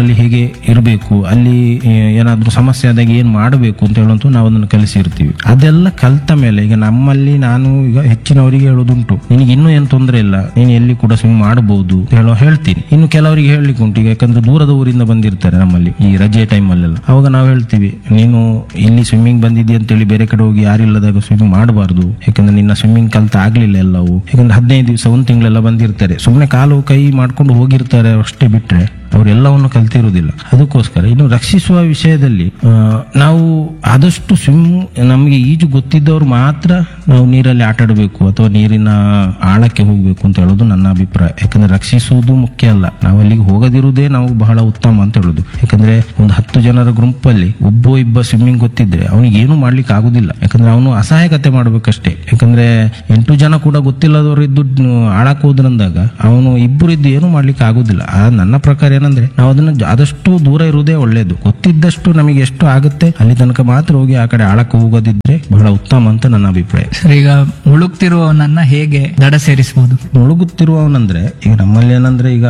ಇರಬೇಕು, ಅಲ್ಲಿ ಏನಾದ್ರೂ ಸಮಸ್ಯೆ ಆದಾಗ ಏನ್ ಮಾಡಬೇಕು ಅಂತ ಹೇಳುವಂತ ನಾವು ಅದನ್ನು ಕಲಿಸಿರ್ತೀವಿ. ಅದೆಲ್ಲ ಕಲ್ತ ಮೇಲೆ ಈಗ ನಮ್ಮಲ್ಲಿ ನಾನು ಈಗ ಹೆಚ್ಚಿನವರಿಗೆ ಹೇಳೋದುಂಟು, ನಿನಗೆ ಇನ್ನೂ ಏನ್ ತೊಂದರೆ ಇಲ್ಲ, ನೀನು ಎಲ್ಲಿ ಕೂಡ ಸ್ವಿಮ್ ಮಾಡಬಹುದು ಹೇಳ್ತೀನಿ. ಇನ್ನು ಕೆಲವರಿಗೆ ಹೇಳಲಿಕ್ಕೆ ಉಂಟು, ಈಗ ಯಾಕಂದ್ರೆ ದೂರದ ಊರಿಂದ ಬಂದಿರ್ತಾರೆ ನಮ್ಮಲ್ಲಿ ಈ ರಜೆ ಟೈಮ್ ಅಲ್ಲೆಲ್ಲ. ಅವಾಗ ನಾವು ಹೇಳ್ತೀವಿ, ನೀನು ಇಲ್ಲಿ ಸ್ವಿಮ್ಮಿಂಗ್ ಬಂದಿದ್ದಿ ಅಂತೇಳಿ ಬೇರೆ ಕಡೆ ಹೋಗಿ ಯಾರಿಲ್ಲದಾಗ ಸ್ವಿಮ್ಮಿಂಗ್ ಮಾಡಬಾರ್ದು. ಯಾಕಂದ್ರೆ ನಿನ್ನ ಸ್ವಿಮ್ಮಿಂಗ್ ಕಲ್ತ ಆಗ್ಲಿಲ್ಲ ಎಲ್ಲವೂ. ಯಾಕಂದ್ರೆ 15 ದಿವಸ 1 ತಿಂಗಳೆಲ್ಲ ಬಂದಿರ್ತಾರೆ, ಸುಮ್ಮನೆ ಕಾಲು ಕೈ ಮಾಡ್ಕೊಂಡು ಹೋಗಿರ್ತಾರೆ ಅಷ್ಟೇ, ಬಿಟ್ರೆ ಅವರೆಲ್ಲವನ್ನು ಕಲ್ತಿರುವುದಿಲ್ಲ. ಅದಕ್ಕೋಸ್ಕರ ಇನ್ನು ರಕ್ಷಿಸುವ ವಿಷಯದಲ್ಲಿ ನಾವು ಆದಷ್ಟು ನಮಗೆ ಈಜು ಗೊತ್ತಿದ್ದವರು ಮಾತ್ರ ನಾವು ನೀರಲ್ಲಿ ಆಟ ಆಡಬೇಕು ಅಥವಾ ನೀರಿನ ಆಳಕ್ಕೆ ಹೋಗ್ಬೇಕು ಅಂತ ಹೇಳೋದು ನನ್ನ ಅಭಿಪ್ರಾಯ. ಯಾಕಂದ್ರೆ ರಕ್ಷಿಸುವುದು ಮುಖ್ಯ ಅಲ್ಲ, ನಾವು ಅಲ್ಲಿಗೆ ಹೋಗದಿರುವುದೇ ನಾವು ಬಹಳ ಉತ್ತಮ ಅಂತ ಹೇಳುದು. ಯಾಕಂದ್ರೆ ಒಂದು 10 ಜನರ ಗುಂಪಲ್ಲಿ ಇಬ್ಬ ಸ್ವಿಮ್ಮಿಂಗ್ ಗೊತ್ತಿದ್ರೆ ಅವನಿಗೆ ಏನು ಮಾಡ್ಲಿಕ್ಕೆ ಆಗುದಿಲ್ಲ. ಯಾಕಂದ್ರೆ ಅವನು ಅಸಹಾಯಕತೆ ಮಾಡ್ಬೇಕಷ್ಟೇ. ಯಾಕಂದ್ರೆ 8 ಜನ ಕೂಡ ಗೊತ್ತಿಲ್ಲದವರು ಇದ್ದು ಆಳಕ್ಕೆ ಹೋದ್ರಂದಾಗ ಅವನು ಇಬ್ಬರು ಇದ್ದು ಏನು ಮಾಡ್ಲಿಕ್ಕೆ ಆಗುದಿಲ್ಲ. ನನ್ನ ಪ್ರಕಾರ ಏನಂದ್ರೆ ನಾವು ಅದನ್ನ ಆದಷ್ಟು ದೂರ ಇರುವುದೇ ಒಳ್ಳೇದು. ಗೊತ್ತಿದ್ದಷ್ಟು ನಮಗೆ ಎಷ್ಟು ಆಗುತ್ತೆ ಅಲ್ಲಿ ತನಕ ಮಾತ್ರ ಹೋಗಿ ಆ ಕಡೆ ಆಳಕ್ಕೆ ಹೋಗೋದಿದ್ರೆ ಬಹಳ ಉತ್ತಮ ಅಂತ ನನ್ನ ಅಭಿಪ್ರಾಯ. ಸರ್, ಈಗ ಮುಳುಗ್ತಿರುವವನನ್ನ ಹೇಗೆ ದಡ ಸೇರಿಸಬಹುದು? ಮುಳುಗುತ್ತಿರುವವನಂದ್ರೆ ಈಗ ನಮ್ಮಲ್ಲಿ ಏನಂದ್ರೆ ಈಗ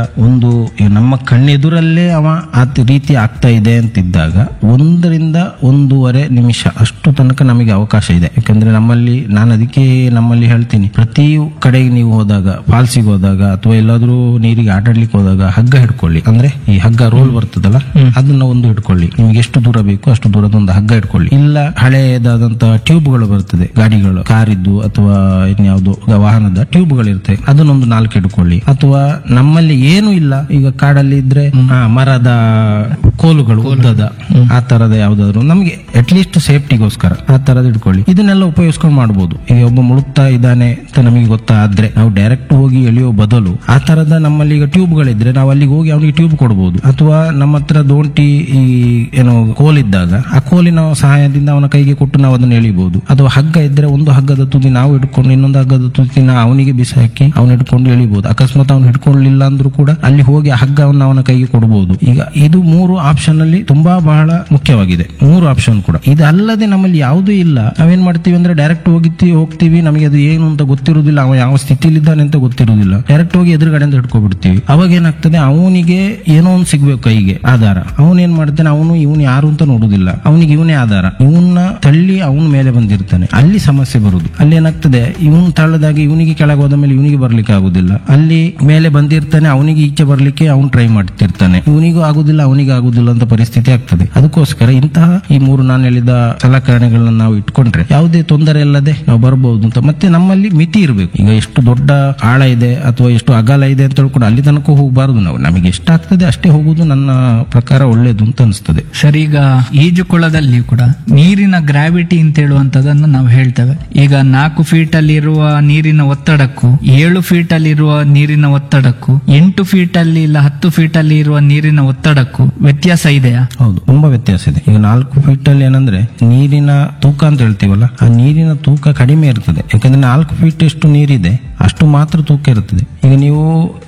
ನಮ್ಮ ಕಣ್ಣೆದುರಲ್ಲೇ ಅವ ಆ ರೀತಿ ಆಗ್ತಾ ಇದೆ ಅಂತಿದ್ದಾಗ 1 ರಿಂದ 1.5 ನಿಮಿಷ ಅಷ್ಟು ತನಕ ನಮಗೆ ಅವಕಾಶ ಇದೆ. ಯಾಕಂದ್ರೆ ನಾನು ಅದಕ್ಕೆ ನಮ್ಮಲ್ಲಿ ಹೇಳ್ತೀನಿ, ಪ್ರತಿ ಕಡೆಗೆ ನೀವು ಹೋದಾಗ, ಫಾಲ್ಸಿಗೆ ಹೋದಾಗ ಅಥವಾ ಎಲ್ಲಾದ್ರೂ ನೀರಿಗೆ ಆಟಾಡ್ಲಿಕ್ಕೆ ಹೋದಾಗ ಹಗ್ಗ ಹಿಡ್ಕೊಳ್ಳಿ. ಅಂದ್ರೆ ಈ ಹಗ್ಗ ರೋಲ್ ಬರ್ತದಲ್ಲ, ಅದನ್ನ ಒಂದು ಹಿಡ್ಕೊಳ್ಳಿ. ನಿಮ್ಗೆ ಎಷ್ಟು ದೂರ ಬೇಕು ಅಷ್ಟು ದೂರದ ಒಂದು ಹಗ್ಗ ಹಿಡ್ಕೊಳ್ಳಿ. ಇಲ್ಲ ಹಳೆಯದಾದಂತಹ ಟ್ಯೂಬ್ಗಳು ಬರ್ತದೆ, ಗಾಡಿಗಳು, ಕಾರಿದ್ದು ಅಥವಾ ಇನ್ಯಾವುದೋ ವಾಹನದ ಟ್ಯೂಬ್ಗಳಿರ್ತವೆ, ಅದನ್ನೊಂದು 4 ಹಿಡ್ಕೊಳ್ಳಿ. ಅಥವಾ ನಮ್ಮಲ್ಲಿ ಏನು ಇಲ್ಲ, ಈಗ ಕಾಡಲ್ಲಿ ಇದ್ರೆ ಮರದ ಕೋಲುಗಳು, ಉದ್ದದ ಆ ತರದ ಯಾವ್ದಾದ್ರು ನಮ್ಗೆ ಅಟ್ಲೀಸ್ಟ್ ಸೇಫ್ಟಿಗೋಸ್ಕರ ಆ ತರದ ಇಟ್ಕೊಳ್ಳಿ. ಇದನ್ನೆಲ್ಲ ಉಪಯೋಗಿಸ್ಕೊಂಡು ಮಾಡಬಹುದು. ಈಗ ಒಬ್ಬ ಮುಳುಗ್ತಾ ಇದ್ದಾನೆ ಅಂತ ನಮಗೆ ಗೊತ್ತಾದ್ರೆ ನಾವು ಡೈರೆಕ್ಟ್ ಹೋಗಿ ಎಳೆಯೋ ಬದಲು ಆ ತರದ ನಮ್ಮಲ್ಲಿ ಈಗ ಟ್ಯೂಬ್ಗಳಿದ್ರೆ ನಾವು ಅಲ್ಲಿಗೆ ಹೋಗಿ ಅವನಿಗೆ ಟ್ಯೂಬ್ ಕೊಡಬಹುದು. ಅಥವಾ ನಮ್ಮ ಹತ್ರ ದೋಂಟಿ ಈ ಏನೋ ಕೋಲಿದ್ದಾಗ ಆ ಕೋಲಿನ ಸಹಾಯದಿಂದ ಅವನ ಕೈಗೆ ಕೊಟ್ಟು ನಾವು ಅದನ್ನ ಎಳಿಬಹುದು. ಅಥವಾ ಹಗ್ಗ ಇದ್ರೆ ಒಂದು ಹಗ್ಗದ ತುದಿ ನಾವು ಹಿಡ್ಕೊಂಡು ಇನ್ನೊಂದು ಹಗ್ಗದ ತುದಿನ ಅವನಿಗೆ ಬಿಸಿ ಹಾಕಿ ಅವನು ಹಿಡ್ಕೊಂಡು ಎಳಿಬಹುದು. ಅಕಸ್ಮಾತ್ ಅವನು ಹಿಡ್ಕೊಳ್ಳಿಲ್ಲ ಅಂದ್ರೂ ಕೂಡ ಅಲ್ಲಿ ಹೋಗಿ ಆ ಹಗ್ಗವನ್ನು ಅವನ ಕೈಗೆ ಕೊಡಬಹುದು. ಈಗ ಇದು 3 ಆಪ್ಷನ್ ಅಲ್ಲಿ ತುಂಬಾ ಬಹಳ ಮುಖ್ಯವಾಗಿದೆ. 3 ಆಪ್ಷನ್ ಕೂಡ ಇದಲ್ಲದೆ ನಮ್ಮಲ್ಲಿ ಯಾವುದೂ ಇಲ್ಲ. ನಾವೇನ್ ಮಾಡ್ತೀವಿ ಅಂದ್ರೆ ಡೈರೆಕ್ಟ್ ಹೋಗ್ತೀವಿ, ನಮಗೆ ಅದು ಏನು ಅಂತ ಗೊತ್ತಿರುವುದಿಲ್ಲ, ಅವ ಯಾವ ಸ್ಥಿತಿಲಿದ್ದಾನೆ ಅಂತ ಗೊತ್ತಿರುವುದಿಲ್ಲ, ಡೈರೆಕ್ಟ್ ಹೋಗಿ ಎದುರುಗಡೆಯಿಂದ ಹಿಡ್ಕೊಬಿಡ್ತೀವಿ. ಅವಾಗ ಏನಾಗ್ತದೆ, ಅವನಿಗೆ ಏನೋ ಒಂದು ಸಿಗ್ಬೇಕು ಕೈಗೆ ಆಧಾರ. ಅವನೇನ್ ಮಾಡ್ತಾನೆ, ಇವನು ಯಾರು ಅಂತ ನೋಡುದಿಲ್ಲ, ಅವನಿಗೆ ಇವನೇ ಆಧಾರ. ಇವನ್ನ ತಳ್ಳಿ ಅವನ ಮೇಲೆ ಬಂದಿರ್ತಾನೆ, ಅಲ್ಲಿ ಸಮಸ್ಯೆ ಬರುದು. ಅಲ್ಲಿ ಏನಾಗ್ತದೆ, ಇವನು ತಳ್ಳದಾಗ ಇವನಿಗೆ ಕೆಳಗೆ ಹೋದ ಮೇಲೆ ಇವನಿಗೆ ಬರ್ಲಿಕ್ಕೆ ಆಗುದಿಲ್ಲ, ಅಲ್ಲಿ ಮೇಲೆ ಬಂದಿರ್ತಾನೆ, ಅವನಿಗೆ ಈಚೆ ಬರ್ಲಿಕ್ಕೆ ಅವನು ಟ್ರೈ ಮಾಡ್ತಿರ್ತಾನೆ, ಇವನಿಗೂ ಆಗುದಿಲ್ಲ ಅವನಿಗೆ ಆಗುದಿಲ್ಲ ಅಂತ ಪರಿಸ್ಥಿತಿ ಆಗ್ತದೆ. ಅದಕ್ಕೋಸ್ಕರ ಇಂತಹ ಈ 3 ನಾನು ಹೇಳಿದ ಸಲಕರಣೆಗಳನ್ನ ನಾವು ಇಟ್ಕೊಂಡ್ರೆ ಯಾವುದೇ ತೊಂದರೆ ಇಲ್ಲದೆ ನಾವು ಬರಬಹುದು ಅಂತ. ಮತ್ತೆ ನಮ್ಮಲ್ಲಿ ಮಿತಿ ಇರಬೇಕು. ಈಗ ಎಷ್ಟು ದೊಡ್ಡ ಆಳ ಇದೆ ಅಥವಾ ಎಷ್ಟು ಅಗಲ ಇದೆ ಅಂತ ಹೇಳ್ಕೊಂಡು ಅಲ್ಲಿ ತನಕ ಹೋಗಬಾರದು. ನಮಗೆ ಎಷ್ಟಾಗ್ತದೆ ಅಷ್ಟೇ ಹೋಗುದು ನನ್ನ ಪ್ರಕಾರ ಒಳ್ಳೇದು ಅಂತ ಅನಿಸ್ತದೆ. ಸರ್, ಈಗ ಈಜುಕೊಳದಲ್ಲಿ ಕೂಡ ನೀರಿನ ಗ್ರಾವಿಟಿ ಅಂತ ಹೇಳುವಂತದನ್ನು ನಾವು ಹೇಳ್ತೇವೆ. ಈಗ 4 ಫೀಟ್ ಅಲ್ಲಿ ಇರುವ ನೀರಿನ ಒತ್ತಡಕ್ಕೂ 7 ಫೀಟ್ ಅಲ್ಲಿ ಇರುವ ನೀರಿನ ಒತ್ತಡಕ್ಕೂ 8 ಫೀಟ್ ಅಲ್ಲಿ ಇಲ್ಲ 10 ಫೀಟ್ ಅಲ್ಲಿ ಇರುವ ನೀರಿನ ಒತ್ತಡಕ್ಕೂ ವ್ಯತ್ಯಾಸ ಇದೆಯಾ? ಹೌದು, ತುಂಬಾ ವ್ಯತ್ಯಾಸ ಇದೆ. ಈಗ 4 ಫೀಟ್ ಅಲ್ಲಿ ಏನಂದ್ರೆ ನೀರಿನ ತೂಕ ಅಂತ ಹೇಳ್ತೀವಲ್ಲ, ಆ ನೀರಿನ ತೂಕ ಕಡಿಮೆ ಇರ್ತದೆ. ಯಾಕಂದ್ರೆ 4 ಫೀಟ್ ಎಷ್ಟು ನೀರಿದೆ ಅಷ್ಟು ಮಾತ್ರ ತೂಕ ಇರ್ತದೆ. ಈಗ ನೀವು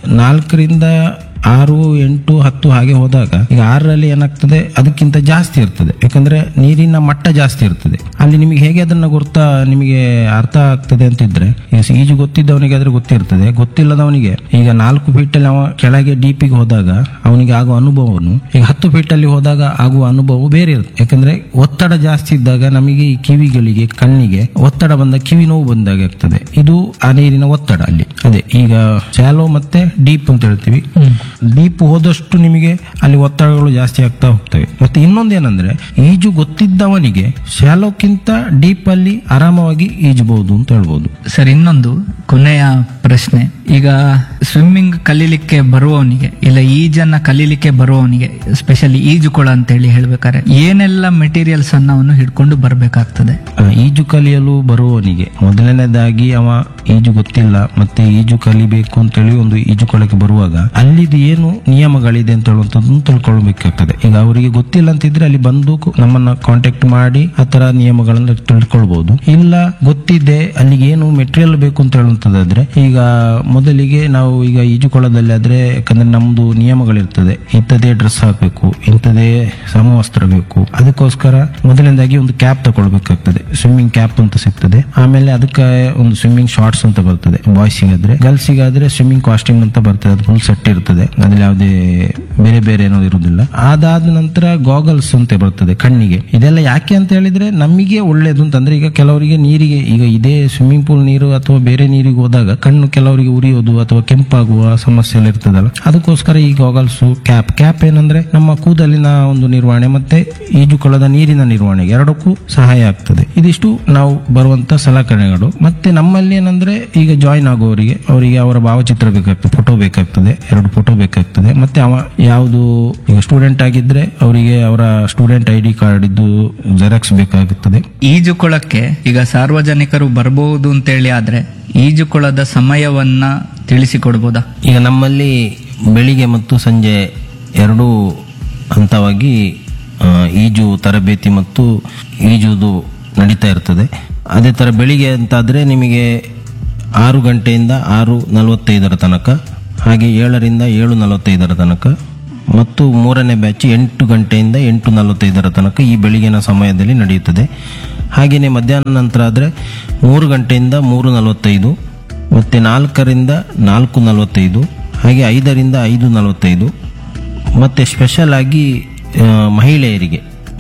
4 ರಿಂದ 6, 8, 10 ಹಾಗೆ ಹೋದಾಗ ಈಗ 6ರಲ್ಲಿ ಏನಾಗ್ತದೆ, ಅದಕ್ಕಿಂತ ಜಾಸ್ತಿ ಇರ್ತದೆ. ಯಾಕಂದ್ರೆ ನೀರಿನ ಮಟ್ಟ ಜಾಸ್ತಿ ಇರ್ತದೆ. ಅಲ್ಲಿ ನಿಮಗೆ ಹೇಗೆ ಅದನ್ನ ನಿಮಗೆ ಅರ್ಥ ಆಗ್ತದೆ ಅಂತಿದ್ರೆ, ಈಜು ಗೊತ್ತಿದ್ದವನಿಗೆ ಆದ್ರೆ ಗೊತ್ತಿರ್ತದೆ, ಗೊತ್ತಿಲ್ಲದವನಿಗೆ ಈಗ 4 ಫೀಟ್ ಅಲ್ಲಿ ಅವ ಕೆಳಗೆ ಡೀಪಿಗೆ ಹೋದಾಗ ಅವನಿಗೆ ಆಗುವ ಅನುಭವನು ಈಗ 10 ಫೀಟ್ ಅಲ್ಲಿ ಹೋದಾಗ ಆಗುವ ಅನುಭವ ಬೇರೆ ಇರುತ್ತೆ. ಯಾಕಂದ್ರೆ ಒತ್ತಡ ಜಾಸ್ತಿ ಇದ್ದಾಗ ನಮಗೆ ಈ ಕಿವಿಗಳಿಗೆ, ಕಣ್ಣಿಗೆ ಒತ್ತಡ ಬಂದ ಕಿವಿ ನೋವು ಬಂದಾಗ ಆಗ್ತದೆ. ಇದು ಆ ನೀರಿನ ಒತ್ತಡ ಅಲ್ಲಿ. ಅದೇ ಈಗ ಶಾಲೋ ಮತ್ತೆ ಡೀಪ್ ಅಂತ ಹೇಳ್ತೀವಿ. ಡೀಪ್ ಹೋದಷ್ಟು ನಿಮಗೆ ಅಲ್ಲಿ ಒತ್ತಡಗಳು ಜಾಸ್ತಿ ಆಗ್ತಾ ಹೋಗ್ತವೆ. ಮತ್ತೆ ಇನ್ನೊಂದೇನಂದ್ರೆ, ಈಜು ಗೊತ್ತಿದ್ದವನಿಗೆ ಶಾಲೋಕ್ಕಿಂತ ಡೀಪ್ ಅಲ್ಲಿ ಆರಾಮವಾಗಿ ಈಜಬಹುದು ಅಂತ ಹೇಳ್ಬೋದು. ಸರ್, ಇನ್ನೊಂದು ಕೊನೆಯ ಪ್ರಶ್ನೆ. ಈಗ ಸ್ವಿಮ್ಮಿಂಗ್ ಕಲೀಲಿಕ್ಕೆ ಬರುವವನಿಗೆ ಇಲ್ಲ ಈಜನ್ನ ಕಲೀಲಿಕ್ಕೆ ಬರುವವನಿಗೆ, ಸ್ಪೆಷಲಿ ಈಜುಕೊಳ ಅಂತ ಹೇಳಿ ಹೇಳ್ಬೇಕಾದ್ರೆ ಏನೆಲ್ಲ ಮೆಟೀರಿಯಲ್ಸ್ ಅನ್ನ ಅವನು ಹಿಡ್ಕೊಂಡು ಬರ್ಬೇಕಾಗ್ತದೆ? ಈಜು ಕಲಿಯಲು ಬರುವವನಿಗೆ ಮೊದಲನೇದಾಗಿ ಅವ ಈಜು ಗೊತ್ತಿಲ್ಲ ಮತ್ತೆ ಈಜು ಕಲಿಬೇಕು ಅಂತೇಳಿ ಒಂದು ಈಜುಕೊಳಕ್ಕೆ ಬರುವಾಗ ಅಲ್ಲಿದು ಏನು ನಿಯಮಗಳಿದೆ ಅಂತ ಹೇಳುವಂತದ್ದು ತಿಳ್ಕೊಳ್ಬೇಕಾಗ್ತದೆ. ಈಗ ಅವರಿಗೆ ಗೊತ್ತಿಲ್ಲ ಅಂತಿದ್ರೆ ಅಲ್ಲಿ ಬಂದು ನಮ್ಮನ್ನ ಕಾಂಟ್ಯಾಕ್ಟ್ ಮಾಡಿ ಆ ತರ ನಿಯಮಗಳನ್ನ ತಿಳ್ಕೊಳ್ಬಹುದು. ಇಲ್ಲ ಗೊತ್ತಿದೆ, ಅಲ್ಲಿಗೆ ಏನು ಮೆಟೀರಿಯಲ್ ಬೇಕು ಅಂತ ಹೇಳುವಂತ ಹೇಳುವಂತದ್ದಾದ್ರೆ, ಈಗ ಮೊದಲಿಗೆ ನಾವು ಈಗ ಈಜುಕೊಳದಲ್ಲಿ ಆದ್ರೆ ಯಾಕಂದ್ರೆ ನಮ್ದು ನಿಯಮಗಳಿರ್ತದೆ, ಇಂಥದೇ ಡ್ರೆಸ್ ಹಾಕ್ಬೇಕು, ಇಂಥದೇ ಸಮವಸ್ತ್ರ ಬೇಕು. ಅದಕ್ಕೋಸ್ಕರ ಮೊದಲನೇದಾಗಿ ಒಂದು ಕ್ಯಾಪ್ ತಗೊಳ್ಬೇಕಾಗ್ತದೆ, ಸ್ವಿಮ್ಮಿಂಗ್ ಕ್ಯಾಪ್ ಅಂತ ಸಿಗ್ತದೆ. ಆಮೇಲೆ ಅದಕ್ಕೆ ಒಂದು ಸ್ವಿಮ್ಮಿಂಗ್ ಶಾರ್ಟ್ಸ್ ಅಂತ ಬರ್ತದೆ ಬಾಯ್ಸಿಗಾದ್ರೆ. ಗರ್ಲ್ಸಿಗಾದ್ರೆ ಸ್ವಿಮ್ಮಿಂಗ್ ಕಾಸ್ಟ್ಯೂಮ್ ಅಂತ ಬರ್ತದೆ, ಅದು ಫುಲ್ ಸೆಟ್ ಇರ್ತದೆ, ಅದ್ರಲ್ಲಿ ಯಾವುದೇ ಬೇರೆ ಬೇರೆ ಏನೋ ಇರುವುದಿಲ್ಲ. ಅದಾದ ನಂತರ ಗಾಗಲ್ಸ್ ಅಂತ ಬರ್ತದೆ ಕಣ್ಣಿಗೆ. ಇದೆಲ್ಲ ಯಾಕೆ ಅಂತ ಹೇಳಿದ್ರೆ ನಮಗೆ ಒಳ್ಳೇದು ಅಂತಂದ್ರೆ, ಈಗ ಕೆಲವರಿಗೆ ನೀರಿಗೆ, ಈಗ ಇದೇ ಸ್ವಿಮ್ಮಿಂಗ್ ಪೂಲ್ ನೀರು ಅಥವಾ ಬೇರೆ ನೀರಿಗೆ ಹೋದಾಗ ಕಣ್ಣು ಕೆಲವರಿಗೆ ಉರಿಯೋದು ಅಥವಾ ಕೆಂಪಾಗುವ ಸಮಸ್ಯೆ ಎಲ್ಲ ಇರ್ತದಲ್ಲ, ಅದಕ್ಕೋಸ್ಕರ ಈ ಗಾಗಲ್ಸ್, ಕ್ಯಾಪ್ ಏನಂದ್ರೆ ನಮ್ಮ ಕೂದಲಿನ ಒಂದು ನಿರ್ವಹಣೆ ಮತ್ತೆ ಈಜುಕೊಳದ ನೀರಿನ ನಿರ್ವಹಣೆಗೆ ಎರಡಕ್ಕೂ ಸಹಾಯ ಆಗ್ತದೆ. ಇದಿಷ್ಟು ನಾವು ಬರುವಂತ ಸಲಕರಣೆಗಳು. ಮತ್ತೆ ನಮ್ಮಲ್ಲಿ ಏನಂದ್ರೆ, ಈಗ ಜಾಯಿನ್ ಆಗುವವರಿಗೆ ಅವರಿಗೆ ಅವರ ಭಾವಚಿತ್ರ ಬೇಕಾಗ್ತದೆ, ಫೋಟೋ ಬೇಕಾಗ್ತದೆ, 2 ಫೋಟೋ ಬೇಕಾಗ್ತದೆ. ಮತ್ತೆ ಯಾವುದು ಈಗ ಸ್ಟೂಡೆಂಟ್ ಆಗಿದ್ರೆ ಅವರಿಗೆ ಅವರ ಸ್ಟೂಡೆಂಟ್ ID ಕಾರ್ಡ್ ಇದ್ದು ಜೆರಾಕ್ಸ್ ಬೇಕಾಗುತ್ತದೆ. ಈಜುಕೊಳಕ್ಕೆ ಈಗ ಸಾರ್ವಜನಿಕರು ಬರಬಹುದು ಅಂತೇಳಿ ಆದ್ರೆ ಈಜುಕೊಳದ ಸಮಯವನ್ನ ತಿಳಿಸಿಕೊಡ್ಬೋದಾ? ಈಗ ನಮ್ಮಲ್ಲಿ ಬೆಳಿಗ್ಗೆ ಮತ್ತು ಸಂಜೆ 2 ಹಂತವಾಗಿ ಈಜು ತರಬೇತಿ ಮತ್ತು ಈಜುವುದು ನಡೀತಾ ಇರ್ತದೆ. ಅದೇ ತರ ಬೆಳಿಗ್ಗೆ ಅಂತಾದ್ರೆ ನಿಮಗೆ 6 ಗಂಟೆಯಿಂದ 6:45 ತನಕ, ಹಾಗೆ 7ರಿಂದ 7:45 ತನಕ, ಮತ್ತು 3ನೇ ಬ್ಯಾಚ್ 8 ಗಂಟೆಯಿಂದ 8:45 ತನಕ ಈ ಬೆಳಿಗ್ಗಿನ ಸಮಯದಲ್ಲಿ ನಡೆಯುತ್ತದೆ. ಹಾಗೆಯೇ ಮಧ್ಯಾಹ್ನ ನಂತರ ಆದರೆ 3 ಗಂಟೆಯಿಂದ 3:45, ಮತ್ತೆ 4ರಿಂದ 4:45, ಹಾಗೆ 5ರಿಂದ 5:45, ಮತ್ತೆ ಸ್ಪೆಷಲ್ ಆಗಿ ಮಹಿಳೆಯರಿಗೆ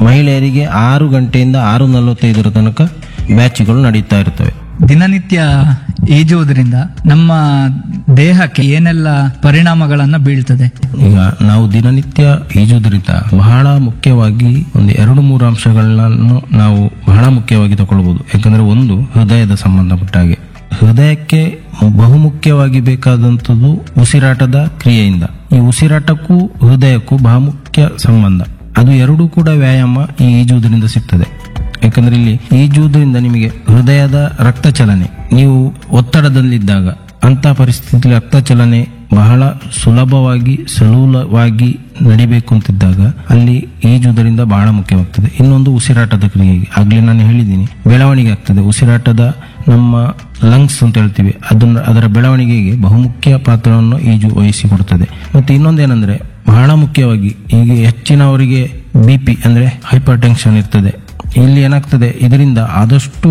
6 ಗಂಟೆಯಿಂದ 6:45 ತನಕ ಬ್ಯಾಚ್ಗಳು ನಡೀತಾ ಇರ್ತವೆ. ದಿನನಿತ್ಯ ಈಜುವುದರಿಂದ ನಮ್ಮ ದೇಹಕ್ಕೆ ಏನೆಲ್ಲ ಪರಿಣಾಮಗಳನ್ನ ಬೀಳ್ತದೆ? ಈಗ ನಾವು ದಿನನಿತ್ಯ ಈಜುವುದರಿಂದ ಬಹಳ ಮುಖ್ಯವಾಗಿ ಒಂದು 2-3 ಅಂಶಗಳನ್ನು ನಾವು ಬಹಳ ಮುಖ್ಯವಾಗಿ ತಗೊಳ್ಬಹುದು. ಯಾಕಂದ್ರೆ ಒಂದು, ಹೃದಯದ ಸಂಬಂಧಪಟ್ಟ ಹಾಗೆ ಹೃದಯಕ್ಕೆ ಬಹುಮುಖ್ಯವಾಗಿ ಬೇಕಾದಂಥದ್ದು ಉಸಿರಾಟದ ಕ್ರಿಯೆಯಿಂದ. ಈ ಉಸಿರಾಟಕ್ಕೂ ಹೃದಯಕ್ಕೂ ಬಹುಮುಖ್ಯ ಸಂಬಂಧ. ಅದು ಎರಡೂ ಕೂಡ ವ್ಯಾಯಾಮ ಈ ಈಜುವುದರಿಂದ ಸಿಗ್ತದೆ. ಯಾಕಂದ್ರೆ ಇಲ್ಲಿ ಈಜುವುದರಿಂದ ನಿಮಗೆ ಹೃದಯದ ರಕ್ತ ಚಲನೆ, ನೀವು ಒತ್ತಡದಲ್ಲಿದ್ದಾಗ ಅಂತ ಪರಿಸ್ಥಿತಿಯಲ್ಲಿ ರಕ್ತ ಚಲನೆ ಬಹಳ ಸುಲಭವಾಗಿ ಸಲೂಲವಾಗಿ ನಡಿಬೇಕು ಅಂತಿದ್ದಾಗ ಅಲ್ಲಿ ಈಜುವುದರಿಂದ ಬಹಳ ಮುಖ್ಯವಾಗ್ತದೆ. ಇನ್ನೊಂದು ಉಸಿರಾಟದ ಕ್ರಿಯೆಗೆ, ಆಗ್ಲೇ ನಾನು ಹೇಳಿದ್ದೀನಿ, ಬೆಳವಣಿಗೆ ಆಗ್ತದೆ. ಉಸಿರಾಟದ ನಮ್ಮ ಲಂಗ್ಸ್ ಅಂತ ಹೇಳ್ತೀವಿ, ಅದರ ಬೆಳವಣಿಗೆಗೆ ಬಹುಮುಖ್ಯ ಪಾತ್ರವನ್ನು ಈಜು ವಹಿಸಿಕೊಡುತ್ತದೆ. ಮತ್ತೆ ಇನ್ನೊಂದೇನೆಂದ್ರೆ, ಬಹಳ ಮುಖ್ಯವಾಗಿ ಈಗ ಹೆಚ್ಚಿನವರಿಗೆ BP ಅಂದ್ರೆ ಹೈಪರ್ ಟೆನ್ಷನ್ ಇರ್ತದೆ. ಇಲ್ಲಿ ಏನಾಗ್ತದೆ, ಇದರಿಂದ ಆದಷ್ಟು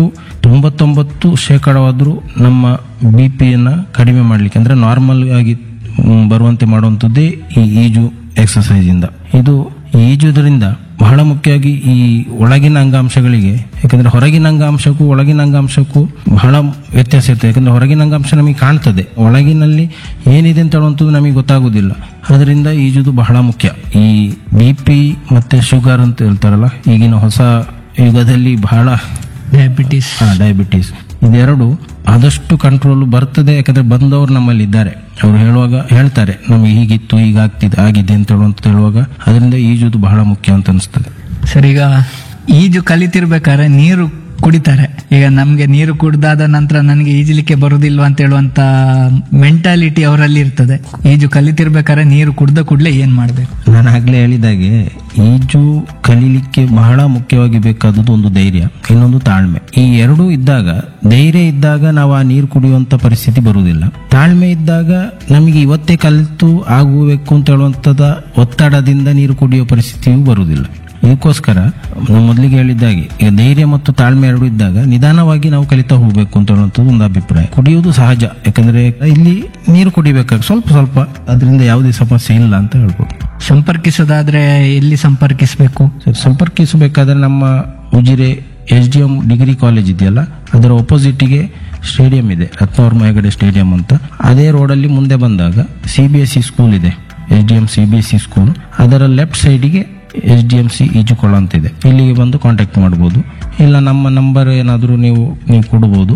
99% ನಮ್ಮ BP ಕಡಿಮೆ ಮಾಡ್ಲಿಕ್ಕೆ, ಅಂದ್ರೆ ನಾರ್ಮಲ್ ಆಗಿ ಬರುವಂತೆ ಮಾಡುವಂಥದ್ದೇ ಈ ಈಜು ಎಕ್ಸರ್ಸೈಸ್ ಇಂದ. ಇದು ಈಜುವುದರಿಂದ ಬಹಳ ಮುಖ್ಯವಾಗಿ ಈ ಒಳಗಿನ ಅಂಗಾಂಶಗಳಿಗೆ, ಯಾಕಂದ್ರೆ ಹೊರಗಿನ ಅಂಗಾಂಶಕ್ಕೂ ಒಳಗಿನ ಅಂಗಾಂಶಕ್ಕೂ ಬಹಳ ವ್ಯತ್ಯಾಸ ಇರ್ತದೆ. ಯಾಕಂದ್ರೆ ಹೊರಗಿನ ಅಂಗಾಂಶ ನಮಗೆ ಕಾಣ್ತದೆ, ಒಳಗಿನಲ್ಲಿ ಏನಿದೆ ಅಂತ ಹೇಳುವಂಥದ್ದು ನಮಗೆ ಗೊತ್ತಾಗುದಿಲ್ಲ. ಅದರಿಂದ ಈಜುದು ಬಹಳ ಮುಖ್ಯ. ಈ BP ಮತ್ತೆ ಶುಗರ್ ಅಂತ ಹೇಳ್ತಾರಲ್ಲ, ಈಗಿನ ಹೊಸ ಯುಗದಲ್ಲಿ ಬಹಳ ಡಯಾಬಿಟಿಸ್ ಇದೆರಡು ಆದಷ್ಟು ಕಂಟ್ರೋಲ್ ಬರ್ತದೆ. ಯಾಕಂದ್ರೆ ಬಂದವರು ನಮ್ಮಲ್ಲಿ ಇದ್ದಾರೆ, ಅವರು ಹೇಳ್ತಾರೆ ನಮಗೆ ಹೀಗಿತ್ತು, ಈಗ ಆಗಿದೆ ಅಂತ ಹೇಳುವಾಗ ಅದರಿಂದ ಈಜುದು ಬಹಳ ಮುಖ್ಯ ಅಂತ ಅನಿಸ್ತದೆ. ಸರ್, ಈಗ ಈಜು ಕಲಿತಿರ್ಬೇಕಾದ್ರೆ ನೀರು ಕುಡಿತಾರೆ. ಈಗ ನಮ್ಗೆ ನೀರು ಕುಡ್ದಾದ ನಂತರ ನನಗೆ ಈಜಲಿಕ್ಕೆ ಬರುದಿಲ್ವಾ ಅಂತ ಹೇಳುವಂತ ಮೆಂಟಾಲಿಟಿ ಅವರಲ್ಲಿ ಇರ್ತದೆ. ಈಜು ಕಲಿತಿರ್ಬೇಕಾದ್ರೆ ನೀರು ಕುಡ್ದ ಕೂಡಲೇ ಏನ್ ಮಾಡ್ಬೇಕು? ನಾನು ಆಗ್ಲೇ ಹೇಳಿದಾಗೆ ಈಜು ಕಲೀಲಿಕ್ಕೆ ಬಹಳ ಮುಖ್ಯವಾಗಿ ಬೇಕಾದದ್ದು ಒಂದು ಧೈರ್ಯ, ಇನ್ನೊಂದು ತಾಳ್ಮೆ. ಈ ಎರಡೂ ಇದ್ದಾಗ, ಧೈರ್ಯ ಇದ್ದಾಗ ನಾವು ಆ ನೀರು ಕುಡಿಯುವಂತ ಪರಿಸ್ಥಿತಿ ಬರುವುದಿಲ್ಲ. ತಾಳ್ಮೆ ಇದ್ದಾಗ ನಮಗೆ ಇವತ್ತೇ ಕಲಿತು ಆಗಬೇಕು ಅಂತ ಹೇಳುವಂತದ ಒತ್ತಡದಿಂದ ನೀರು ಕುಡಿಯುವ ಪರಿಸ್ಥಿತಿಯೂ ಬರುವುದಿಲ್ಲ. ಇದಕ್ಕೋಸ್ಕರ ನಾವು ಮೊದಲಿಗೆ ಹೇಳಿದ್ದಾಗೆ ಈಗ ಧೈರ್ಯ ಮತ್ತು ತಾಳ್ಮೆ ಎರಡು ಇದ್ದಾಗ ನಿಧಾನವಾಗಿ ನಾವು ಕಲಿತಾ ಹೋಗ್ಬೇಕು ಅಂತ ಹೇಳುವಂಥದ್ದು ಒಂದು ಅಭಿಪ್ರಾಯ. ಕುಡಿಯುವುದು ಸಹಜ, ಯಾಕಂದ್ರೆ ಇಲ್ಲಿ ನೀರು ಕುಡಿಬೇಕಾದ್ರೆ ಸ್ವಲ್ಪ ಸ್ವಲ್ಪ, ಅದರಿಂದ ಯಾವುದೇ ಸಮಸ್ಯೆ ಇಲ್ಲ ಅಂತ ಹೇಳ್ಬೋದು. ಸಂಪರ್ಕಿಸೋದಾದ್ರೆ ಎಲ್ಲಿ ಸಂಪರ್ಕಿಸಬೇಕು? ಸಂಪರ್ಕಿಸಬೇಕಾದ್ರೆ ನಮ್ಮ ಉಜಿರೆ SDM ಡಿಗ್ರಿ ಕಾಲೇಜ್ ಇದೆಯಲ್ಲ, ಅದರ ಒಪೋಸಿಟ್ಗೆ ಸ್ಟೇಡಿಯಂ ಇದೆ, ರತ್ನವರ್ಮ ಹೆಗಡೆ ಸ್ಟೇಡಿಯಂ ಅಂತ. ಅದೇ ರೋಡಲ್ಲಿ ಮುಂದೆ ಬಂದಾಗ CBSE ಸ್ಕೂಲ್ ಇದೆ, SDM CBSE ಸ್ಕೂಲ್. ಅದರ ಲೆಫ್ಟ್ ಸೈಡ್ಗೆ SDMC ಈಜುಕೊಳ ಅಂತಿದೆ. ಇಲ್ಲಿಗೆ ಬಂದು ಕಾಂಟ್ಯಾಕ್ಟ್ ಮಾಡಬಹುದು. ಇಲ್ಲ ನಮ್ಮ ನಂಬರ್ ಏನಾದರೂ ನೀವು ಕೊಡಬಹುದು,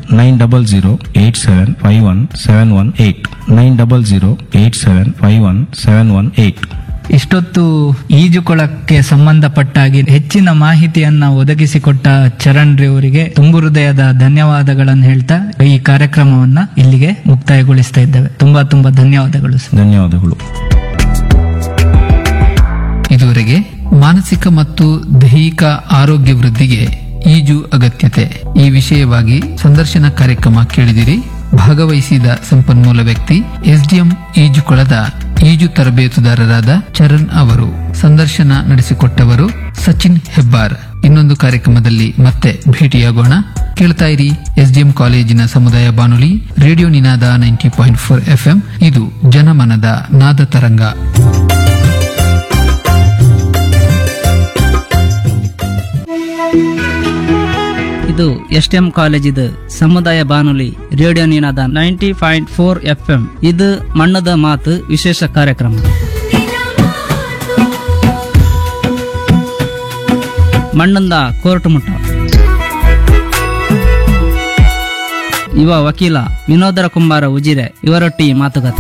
9008751718 9008751718. ಇಷ್ಟೊತ್ತು ಈಜುಕೊಳಕ್ಕೆ ಸಂಬಂಧಪಟ್ಟಾಗಿ ಹೆಚ್ಚಿನ ಮಾಹಿತಿಯನ್ನ ಒದಗಿಸಿಕೊಟ್ಟ ಚರಣ್ ಅವರಿಗೆ ತುಂಬು ಹೃದಯದ ಧನ್ಯವಾದಗಳನ್ನು ಹೇಳ್ತಾ ಈ ಕಾರ್ಯಕ್ರಮವನ್ನ ಇಲ್ಲಿಗೆ ಮುಕ್ತಾಯಗೊಳಿಸ್ತಾ ಇದ್ದೇವೆ. ತುಂಬಾ ತುಂಬಾ ಧನ್ಯವಾದಗಳು ಸರ್. ಧನ್ಯವಾದಗಳು. ಇದುವರೆಗೆ ಮಾನಸಿಕ ಮತ್ತು ದೈಹಿಕ ಆರೋಗ್ಯ ವೃದ್ಧಿಗೆ ಈಜು ಅಗತ್ಯತೆ ಈ ವಿಷಯವಾಗಿ ಸಂದರ್ಶನ ಕಾರ್ಯಕ್ರಮ ಕೇಳಿದಿರಿ. ಭಾಗವಹಿಸಿದ ಸಂಪನ್ಮೂಲ ವ್ಯಕ್ತಿ ಎಸ್ಡಿಎಂ ಈಜುಕೊಳದ ಈಜು ತರಬೇತುದಾರರಾದ ಚರಣ್ ಅವರು. ಸಂದರ್ಶನ ನಡೆಸಿಕೊಟ್ಟವರು ಸಚಿನ್ ಹೆಬ್ಬಾರ್. ಇನ್ನೊಂದು ಕಾರ್ಯಕ್ರಮದಲ್ಲಿ ಮತ್ತೆ ಭೇಟಿಯಾಗೋಣ. ಕೇಳ್ತಾ ಇರಿ ಎಸ್ಡಿಎಂ ಕಾಲೇಜಿನ ಸಮುದಾಯ ಬಾನುಲಿ ರೇಡಿಯೋ ನಿನಾದ 90.4 FM. ಇದು ಜನಮನದ ನಾದ ತರಂಗ. ಇದು ಎಸ್ಟಿಎಂ ಕಾಲೇಜಿದು ಸಮುದಾಯ ಬಾನುಲಿ ರೇಡಿಯೋ ನಿನಾದ 90.4 FM. ಇದು ಮಣ್ಣದ ಮಾತು ವಿಶೇಷ ಕಾರ್ಯಕ್ರಮ. ಮಣ್ಣಿಂದ ಕೋರ್ಟ್ ಮುಟ್ಟ ಯುವ ವಕೀಲ ವಿನೋದರ ಕುಂಬಾರ ಉಜಿರೆ ಇವರೊಟ್ಟಿ ಮಾತುಕತೆ.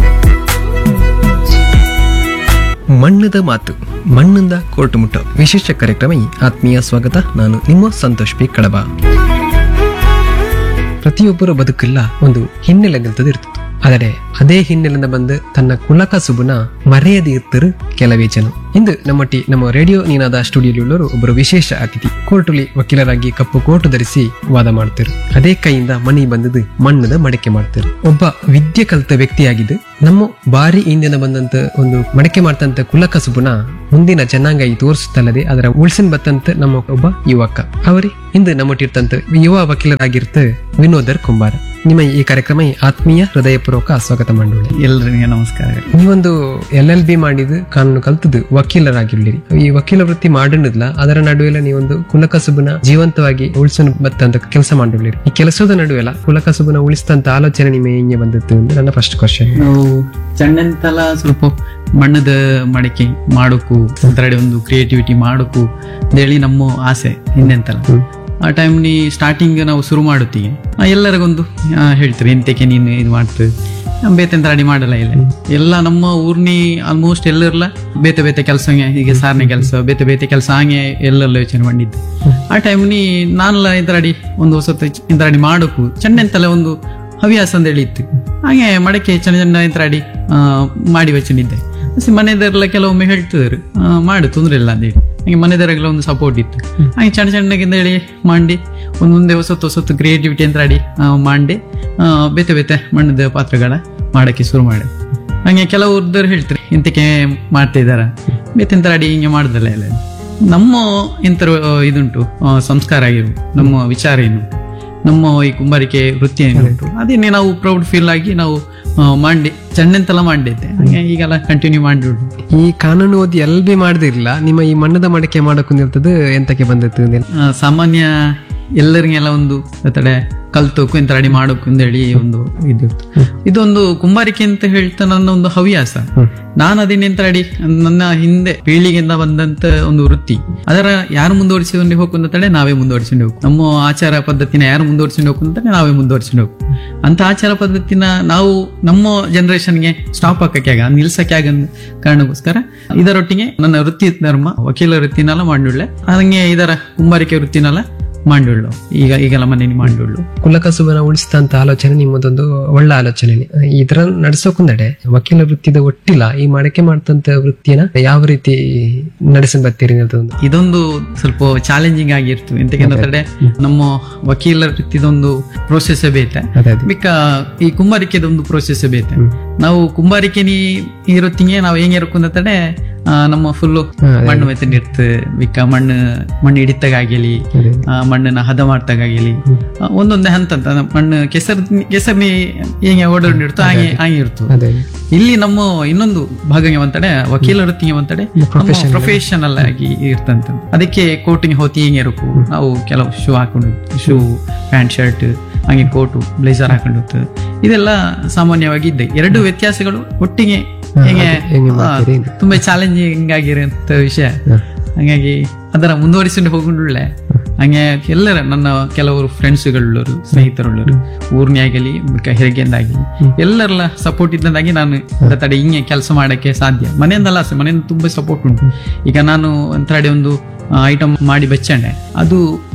ಮಣ್ಣದ ಮಾತು ಮಣ್ಣಿಂದ ಕೋರ್ಟ್ ಮುಟ್ಟ ವಿಶೇಷ ಕಾರ್ಯಕ್ರಮ. ಆತ್ಮೀಯ ಸ್ವಾಗತ. ನಾನು ನಿಮ್ಮ ಸಂತೋಷ್ ಪಿ ಕಡಬ. ಪ್ರತಿಯೊಬ್ಬರ ಬದುಕಲ್ಲ ಒಂದು ಹಿನ್ನೆಲೆ ನಿಲ್ತದಿರ್ತದೆ. ಆದರೆ ಅದೇ ಹಿನ್ನೆಲೆಯಿಂದ ಬಂದು ತನ್ನ ಕುಲಕಸುಬುನ ಮರೆಯದೇ ಇರ್ತರು ಕೆಲವೇ ಜನ. ಇಂದು ನಮ್ಮ ರೇಡಿಯೋ ನಿನಾದ ಸ್ಟುಡಿಯೋದಲ್ಲಿರೋರು ಒಬ್ಬರು ವಿಶೇಷ ಅತಿಥಿ. ಕೋರ್ಟುಲಿ ವಕೀಲರಾಗಿ ಕಪ್ಪು ಕೋಟು ಧರಿಸಿ ವಾದ ಮಾಡ್ತಾರೆ. ಅದೇ ಕೈಯಿಂದ ಮಣಿ ಬಂದದ್ದು ಮಣ್ಣದ ಮಡಕೆ ಮಾಡ್ತಾರೆ. ಒಬ್ಬ ವಿದ್ಯೆ ಕಲಿತ ವ್ಯಕ್ತಿಯಾಗಿದ್ದು ನಮ್ಮ ಬಾರಿ ಹಿಂದಿನ ಬಂದಂತ ಒಂದು ಮಡಕೆ ಮಾಡ್ತಂತ ಕುಲಕಸುಬುನ ಮುಂದಿನ ಜನಾಂಗ ಈ ತೋರಿಸುತ್ತಲ್ಲದೆ ಅದರ ಉಳ್ಸಿನ್ ಬತ್ತಂತ ನಮ್ಮ ಒಬ್ಬ ಯುವಕ ಅವರಿ ಇಂದು ನಮ್ಮೊಟ್ಟಿರ್ತಂತ ಯುವ ವಕೀಲರಾಗಿರ್ತ ವಿನೋದರ್ ಕುಂಬಾರ. ನಿಮ್ಮ ಈ ಕಾರ್ಯಕ್ರಮ ಆತ್ಮೀಯ ಹೃದಯಪೂರ್ವಕ ಸ್ವಾಗತ ಮಾಡೋಣ. ಎಲ್ಲರಿಗೆ ನಮಸ್ಕಾರ. ನೀವೊಂದು LLB ಮಾಡಿದ್ದು ಕಾನೂನು ಕಲ್ತದ್ದು ವಕೀಲರಾಗಿರ್ಲಿರಿ. ಈ ವಕೀಲ ವೃತ್ತಿ ಮಾಡಿದ್ಲ ಅದರ ನಡುವೆಲ್ಲ ನೀವೊಂದು ಕುಲಕಸುಬನ ಜೀವಂತವಾಗಿ ಉಳಿಸಲು ಬತ್ತಂತ ಕೆಲಸ ಮಾಡಿರ್ಲಿರಿ. ಈ ಕೆಲಸದ ನಡುವೆಲ್ಲ ಕುಲಕಸುಬನ ಉಳಿಸ್ತಂತ ಆಲೋಚನೆ ನಿಮ್ಮ ಹೆಂಗೆ ಬಂದಿತ್ತು ಅಂತ ನನ್ನ ಫಸ್ಟ್ ಕ್ವಶನ್. ನಾವು ಚಂಡಂತಲ ಸ್ವಲ್ಪ ಮಣ್ಣದ ಮಡಿಕೆ ಮಾಡೋಕು ಒಂಥರಡೆ ಒಂದು ಕ್ರಿಯೇಟಿವಿಟಿ ಮಾಡೋಕು ಅಂತೇಳಿ ನಮ್ಮ ಆಸೆ ಹಿಂದೆಂತಲ್ಲ. ಆ ಟೈಮ್ ನೀ ಸ್ಟಾರ್ಟಿಂಗ್ ನಾವು ಶುರು ಮಾಡುತ್ತೀವಿ ಎಲ್ಲರಿಗೊಂದು ಹೇಳ್ತಾರೆ ಎಂತಕ್ಕೆ ನೀನು ಇದು ಮಾಡ್ತೇವೆ ಬೇತೆ ರೆಡಿ ಮಾಡಲ್ಲ. ಇಲ್ಲ ಎಲ್ಲ ನಮ್ಮ ಊರ್ನಿ ಆಲ್ಮೋಸ್ಟ್ ಎಲ್ಲರಲ್ಲ ಬೇತೆ ಬೇತೆ ಕೆಲಸ ಹೀಗೆ ಸಾರನೆ ಕೆಲಸ ಬೇತೆ ಬೇತೆ ಕೆಲಸ ಹಾಗೆ ಎಲ್ಲೆಲ್ಲ ಯೋಚನೆ ಮಾಡಿದ್ದು. ಆ ಟೈಮ್ ನೀ ನಾನೆಲ್ಲ ಇಂತರಾಡಿ ಒಂದು ಹೊಸ ಇಂತರಾಡಿ ಮಾಡೋಕು ಚೆಂಡೆಂತಲ್ಲ ಒಂದು ಹವ್ಯಾಸ ಅಂತೇಳಿ ಇತ್ತು. ಹಾಗೆ ಮಡಕೆ ಚೆನ್ನ ಚೆನ್ನ ಇಂತರಾಡಿ ಮಾಡಿ ವಚನಿದ್ದೆ. ಮನೆಯವರೆಲ್ಲ ಕೆಲವೊಮ್ಮೆ ಹೇಳ್ತಿದ್ರು ಮಾಡು ತೊಂದ್ರೆ ಇಲ್ಲ ಅಂತೇಳಿ. ಹಾಗೆ ಮನೆಯವರೆಲ್ಲ ಒಂದು ಸಪೋರ್ಟ್ ಇತ್ತು. ಹಾಗೆ ಸಣ್ಣ ಸಣ್ಣಗಿಂದ ಹೇಳಿ ಮಾಡಿ ಒಂದೊಂದೇ ಹೊಸತ್ತು ಕ್ರಿಯೇಟಿವಿಟಿ ಅಂತ ಆಡಿ ಮಾಡಿ ಬೇತೆ ಬೇತೆ ಮಣ್ಣದ ಪಾತ್ರಗಳ ಮಾಡಕ್ಕೆ ಶುರು ಮಾಡಿ. ಹಾಗೆ ಕೆಲವ್ರದ್ದು ಹೇಳ್ತಾರೆ ಇಂತಕ್ಕೆ ಮಾಡ್ತಾ ಇದಾರ ಬೇತೆ ಆಡಿ ಹಿಂಗೆ ಮಾಡುದಲ್ಲ. ಎಲ್ಲ ನಮ್ಮ ಇಂಥ ಇದುಂಟು ಸಂಸ್ಕಾರ ಆಗಿರು ನಮ್ಮ ವಿಚಾರ ಏನು ನಮ್ಮ ಈ ಕುಂಬಾರಿಕೆ ವೃತ್ತಿ ಏನುಂಟು ಅದೇನೇ ನಾವು ಪ್ರೌಡ್ ಫೀಲ್ ಆಗಿ ನಾವು ಮಾಡಿ ಚೆಂಡೆಂತೆಲ್ಲ ಮಾಡಿದ್ದೆ. ಹಾಗೆ ಈಗೆಲ್ಲ ಕಂಟಿನ್ಯೂ ಮಾಡಿಬಿಡು. ಈ ಕಾನೂನು ಓದಿ LLB ಮಾಡದಿರ್ಲಿಲ್ಲ ನಿಮ್ಮ ಈ ಮಣ್ಣದ ಮಡಕೆ ಮಾಡಕ್ಕೆ ಎಂತಕ್ಕೆ ಬಂದಿತ್ತು? ಸಾಮಾನ್ಯ ಎಲ್ಲರಿಗೆಲ್ಲ ಒಂದು ತಡೆ ಕಲ್ತೋಕು ಎಂತ ರೆಡಿ ಮಾಡೋಕು ಅಂತೇಳಿ ಒಂದು ಇದಿರ್ತು. ಇದೊಂದು ಕುಂಬಾರಿಕೆ ಅಂತ ಹೇಳ್ತಾ ನನ್ನ ಒಂದು ಹವ್ಯಾಸ. ನಾನು ಅದನ್ನೆಂತ ರೆಡಿ ನನ್ನ ಹಿಂದೆ ಪೀಳಿಗೆಯಿಂದ ಬಂದಂತ ಒಂದು ವೃತ್ತಿ ಅದರ ಯಾರು ಮುಂದುವರಿಸಿಕೊಂಡು ಹೋಗ್ಕೊಂಡ ತಡೆ ನಾವೇ ಮುಂದುವರಿಸಿಕೊಂಡು ಹೋಗು. ನಮ್ಮ ಆಚಾರ ಪದ್ಧತಿನ ಯಾರು ಮುಂದುವರಿಸಿಕೊಂಡು ಹೋಗ್ಕೊಂತಾನೆ ನಾವೇ ಮುಂದುವರಿಸಿಕೊಂಡು ಹೋಗು. ಅಂತ ಆಚಾರ ಪದ್ಧತಿನ ನಾವು ನಮ್ಮ ಜನರೇಷನ್ಗೆ ಸ್ಟಾಪ್ ಹಾಕಕ್ಕೆ ಆಗ ನಿಲ್ಸಕ್ಕೆ ಆಗ ಕಾರಣಕ್ಕೋಸ್ಕರ ಇದರೊಟ್ಟಿಗೆ ನನ್ನ ವೃತ್ತಿ ಧರ್ಮ ವಕೀಲ ವೃತ್ತಿನೆಲ್ಲ ಮಾಡಿಡ್ಲೆ ಹಂಗೆ ಇದರ ಕುಂಬಾರಿಕೆ ವೃತ್ತಿನೆಲ್ಲ ಮಾಡಿಡ್ಲು. ಈಗೆಲ್ಲ ಮನೇಲಿ ಮಾಡಿಡ್ಲು. ಕುಲಕಸುಬನ ಉಳಿಸ್ತಂತ ಆಲೋಚನೆ ನಿಮ್ಮದೊಂದು ಒಳ್ಳೆ ಆಲೋಚನೆ. ಇದ್ರ ನಡ್ಸೋಕಂದಡೆ ವಕೀಲ ವೃತ್ತಿದ ಒಟ್ಟಿಲ್ಲ ಈ ಮಡಕೆ ಮಾಡ್ತಂತ ವೃತ್ತಿನ ಯಾವ ರೀತಿ ನಡೆಸಿ ಬರ್ತೀರಿ? ಇದೊಂದು ಸ್ವಲ್ಪ ಚಾಲೆಂಜಿಂಗ್ ಆಗಿರ್ತು. ಎಂತಕ್ಕೆ ನಮ್ಮ ವಕೀಲ ವೃತ್ತಿದೊಂದು ಪ್ರೋಸೆಸ್ ಬೇತೆ ಬಿಕ್ಕ ಈ ಕುಂಬಾರಿಕೆದೊಂದು ಪ್ರೋಸೆಸ್ ಬೇತೆ. ನಾವು ಕುಂಬಾರಿಕೆ ಇರುತ್ತಿಗೆ ನಾವು ಹೆಂಗೆ ಇರಕೊಂಡತಡೆ ನಮ್ಮ ಫುಲ್ಲು ಮಣ್ಣು ಮೆತ್ತಂಡಿರ್ತ ಬಿಕ್ಕ ಮಣ್ಣು ಹಿಡಿತಾಗಲಿ ಮಣ್ಣನ್ನ ಹದ ಮಾಡ್ತಾಗಲಿ ಒಂದೊಂದೇ ಹಂತ ಮಣ್ಣು ಕೆಸರ್ನಿ ಹೆಂಗೆ ಓಡಾಡಿರ್ತು ಹಾಗೆ ಇರ್ತು. ಇಲ್ಲಿ ನಮ್ಮ ಇನ್ನೊಂದು ಭಾಗಗೆ ಬಂತಡೆ ವಕೀಲ ವೃತ್ತಿಗೆ ಬಂತಡೆ ಪ್ರೊಫೆಷನಲ್ ಆಗಿ ಇರ್ತಂತ. ಅದಕ್ಕೆ ಕೋಟಿಗೆ ಹೋತಿ ಹೆಂಗೆ ಇರಕು ನಾವು ಕೆಲವು ಶೂ ಹಾಕೊಂಡು ಶೂ ಪ್ಯಾಂಟ್ ಶರ್ಟ್ ಹಾಗೆ ಕೋಟು ಬ್ಲೇಸರ್ ಹಾಕೊಂಡು ಇದೆಲ್ಲ ಸಾಮಾನ್ಯವಾಗಿ ಇದ್ದೆ. ಎರಡು ವ್ಯತ್ಯಾಸಗಳು ಒಟ್ಟಿಗೆ ಹೇಗೆ ತುಂಬಾ ಚಾಲೆಂಜಿಂಗ್ ಆಗಿರೋಂಥ ವಿಷಯ. ಹಾಗಾಗಿ ಅದರ ಮುಂದುವರಿಸಿಕೊಂಡು ಹೋಗೊಂಡ್ರೆ ಹಂಗೆ ಎಲ್ಲರ ನನ್ನ ಕೆಲವರು ಫ್ರೆಂಡ್ಸ್ಗಳುಳ್ಳರು ಸ್ನೇಹಿತರುಳ್ಳರು ಊರ್ನಿ ಆಗಲಿ ಹೆರಿಗೆಂದಾಗಲಿ ಎಲ್ಲರೆಲ್ಲ ಸಪೋರ್ಟ್ ಇದ್ದಂದಾಗಿ ನಾನು ತಡೆ ಹಿಂಗೆ ಕೆಲಸ ಮಾಡಕ್ಕೆ ಸಾಧ್ಯ. ಮನೆಯಿಂದಲ್ಲ ಮನೆಯಿಂದ ತುಂಬಾ ಸಪೋರ್ಟ್ ಉಂಟು. ಈಗ ನಾನು ಒಂಥರಡೆ ಒಂದು ಐಟಮ್ ಮಾಡಿ ಬೆಚ್ಚಂಡೆ ಅದು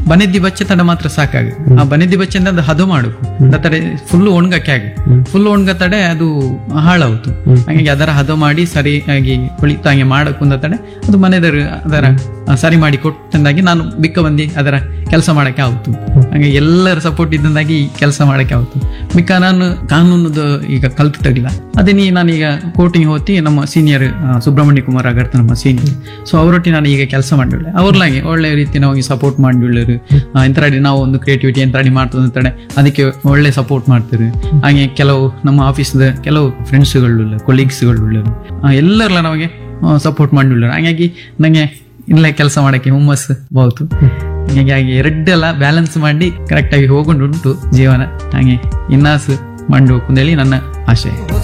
ಬನೆದ್ದಿ ಬಚ್ಚೆ ತಡ ಮಾತ್ರ ಸಾಕಾಗ ಆ ಬನೆದ್ದಿ ಬಚ್ಚೆಂದ ಅದು ಹದ ಮಾಡುಕು ತಡೆ ಫುಲ್ ಒಣಗಕ್ಕೆ ಆಗಿ ಫುಲ್ ಒಣಗ ತಡೆ ಅದು ಹಾಳಾಯ್ತು. ಹಾಗಾಗಿ ಅದರ ಹದ ಮಾಡಿ ಸರಿಯಾಗಿ ಕುಳಿತಾಗೆ ಮಾಡಕ್ಕುಂದ ತಡೆ ಅದು ಮನೆದರ ಅದರ ಸರಿ ಮಾಡಿ ಕೊಟ್ಟಂದಾಗಿ ನಾನು ಬಿಕ್ಕ ಬಂದು ಅದರ ಕೆಲಸ ಮಾಡಕ್ಕೆ ಆಯ್ತು. ಹಾಗೆ ಎಲ್ಲರ ಸಪೋರ್ಟ್ ಇದ್ದಂದಾಗಿ ಕೆಲಸ ಮಾಡಕ್ಕೆ ಆಯ್ತು. ಬಿಕ್ಕ ನಾನು ಕಾನೂನದ ಈಗ ಕಲ್ತು ತಗಿಲ್ಲ ಅದೇ ನಾನೀಗ ಕೋರ್ಟಿಗೆ ಹೋಗಿ ನಮ್ಮ ಸೀನಿಯರ್ ಸುಬ್ರಹ್ಮಣ್ಯ ಕುಮಾರ್ ಆಗರ್ತ ನಮ್ಮ ಸೀನಿಯರ್, ಸೊ ಅವರೊಟ್ಟಿಗೆ ನಾನು ಈಗ ಕೆಲಸ ಮಾಡಿಳೆ. ಅವ್ರಲಾಗೆ ಒಳ್ಳೆ ರೀತಿ ನಾವು ಸಪೋರ್ಟ್ ಮಾಡಿಳ್ಳರು. ಎಂತರಾಡಿ ನಾವು ಒಂದು ಕ್ರಿಯೇಟಿವಿಟಿ ಎಂತರಾಡಿ ಮಾಡ್ತದೆ ಅಂತೇಳಿ ಅದಕ್ಕೆ ಒಳ್ಳೆ ಸಪೋರ್ಟ್ ಮಾಡ್ತಾರೆ. ಹಾಗೆ ಕೆಲವು ನಮ್ಮ ಆಫೀಸ್ದ ಕೆಲವು ಫ್ರೆಂಡ್ಸ್ಗಳು ಕೊಲೀಗ್ಸ್ಗಳು ಎಲ್ಲರೆಲ್ಲ ನಮಗೆ ಸಪೋರ್ಟ್ ಮಾಡಿಳ್ಳರು. ಹಾಗಾಗಿ ನಂಗೆ ಇಲ್ಲೇ ಕೆಲಸ ಮಾಡಕ್ಕೆ ಹುಮ್ಮಸ್ಸು ಬಹುದು. ಹೀಗಾಗಿ ಎರಡೆಲ್ಲ ಬ್ಯಾಲೆನ್ಸ್ ಮಾಡಿ ಕರೆಕ್ಟ್ ಆಗಿ ಹೋಗೊಂಡುಂಟು ಜೀವನ. ಹಾಗೆ ಇನ್ನಾಸು ಮಂಡು ಅಂತೇಳಿ ನನ್ನ ಆಶಯ.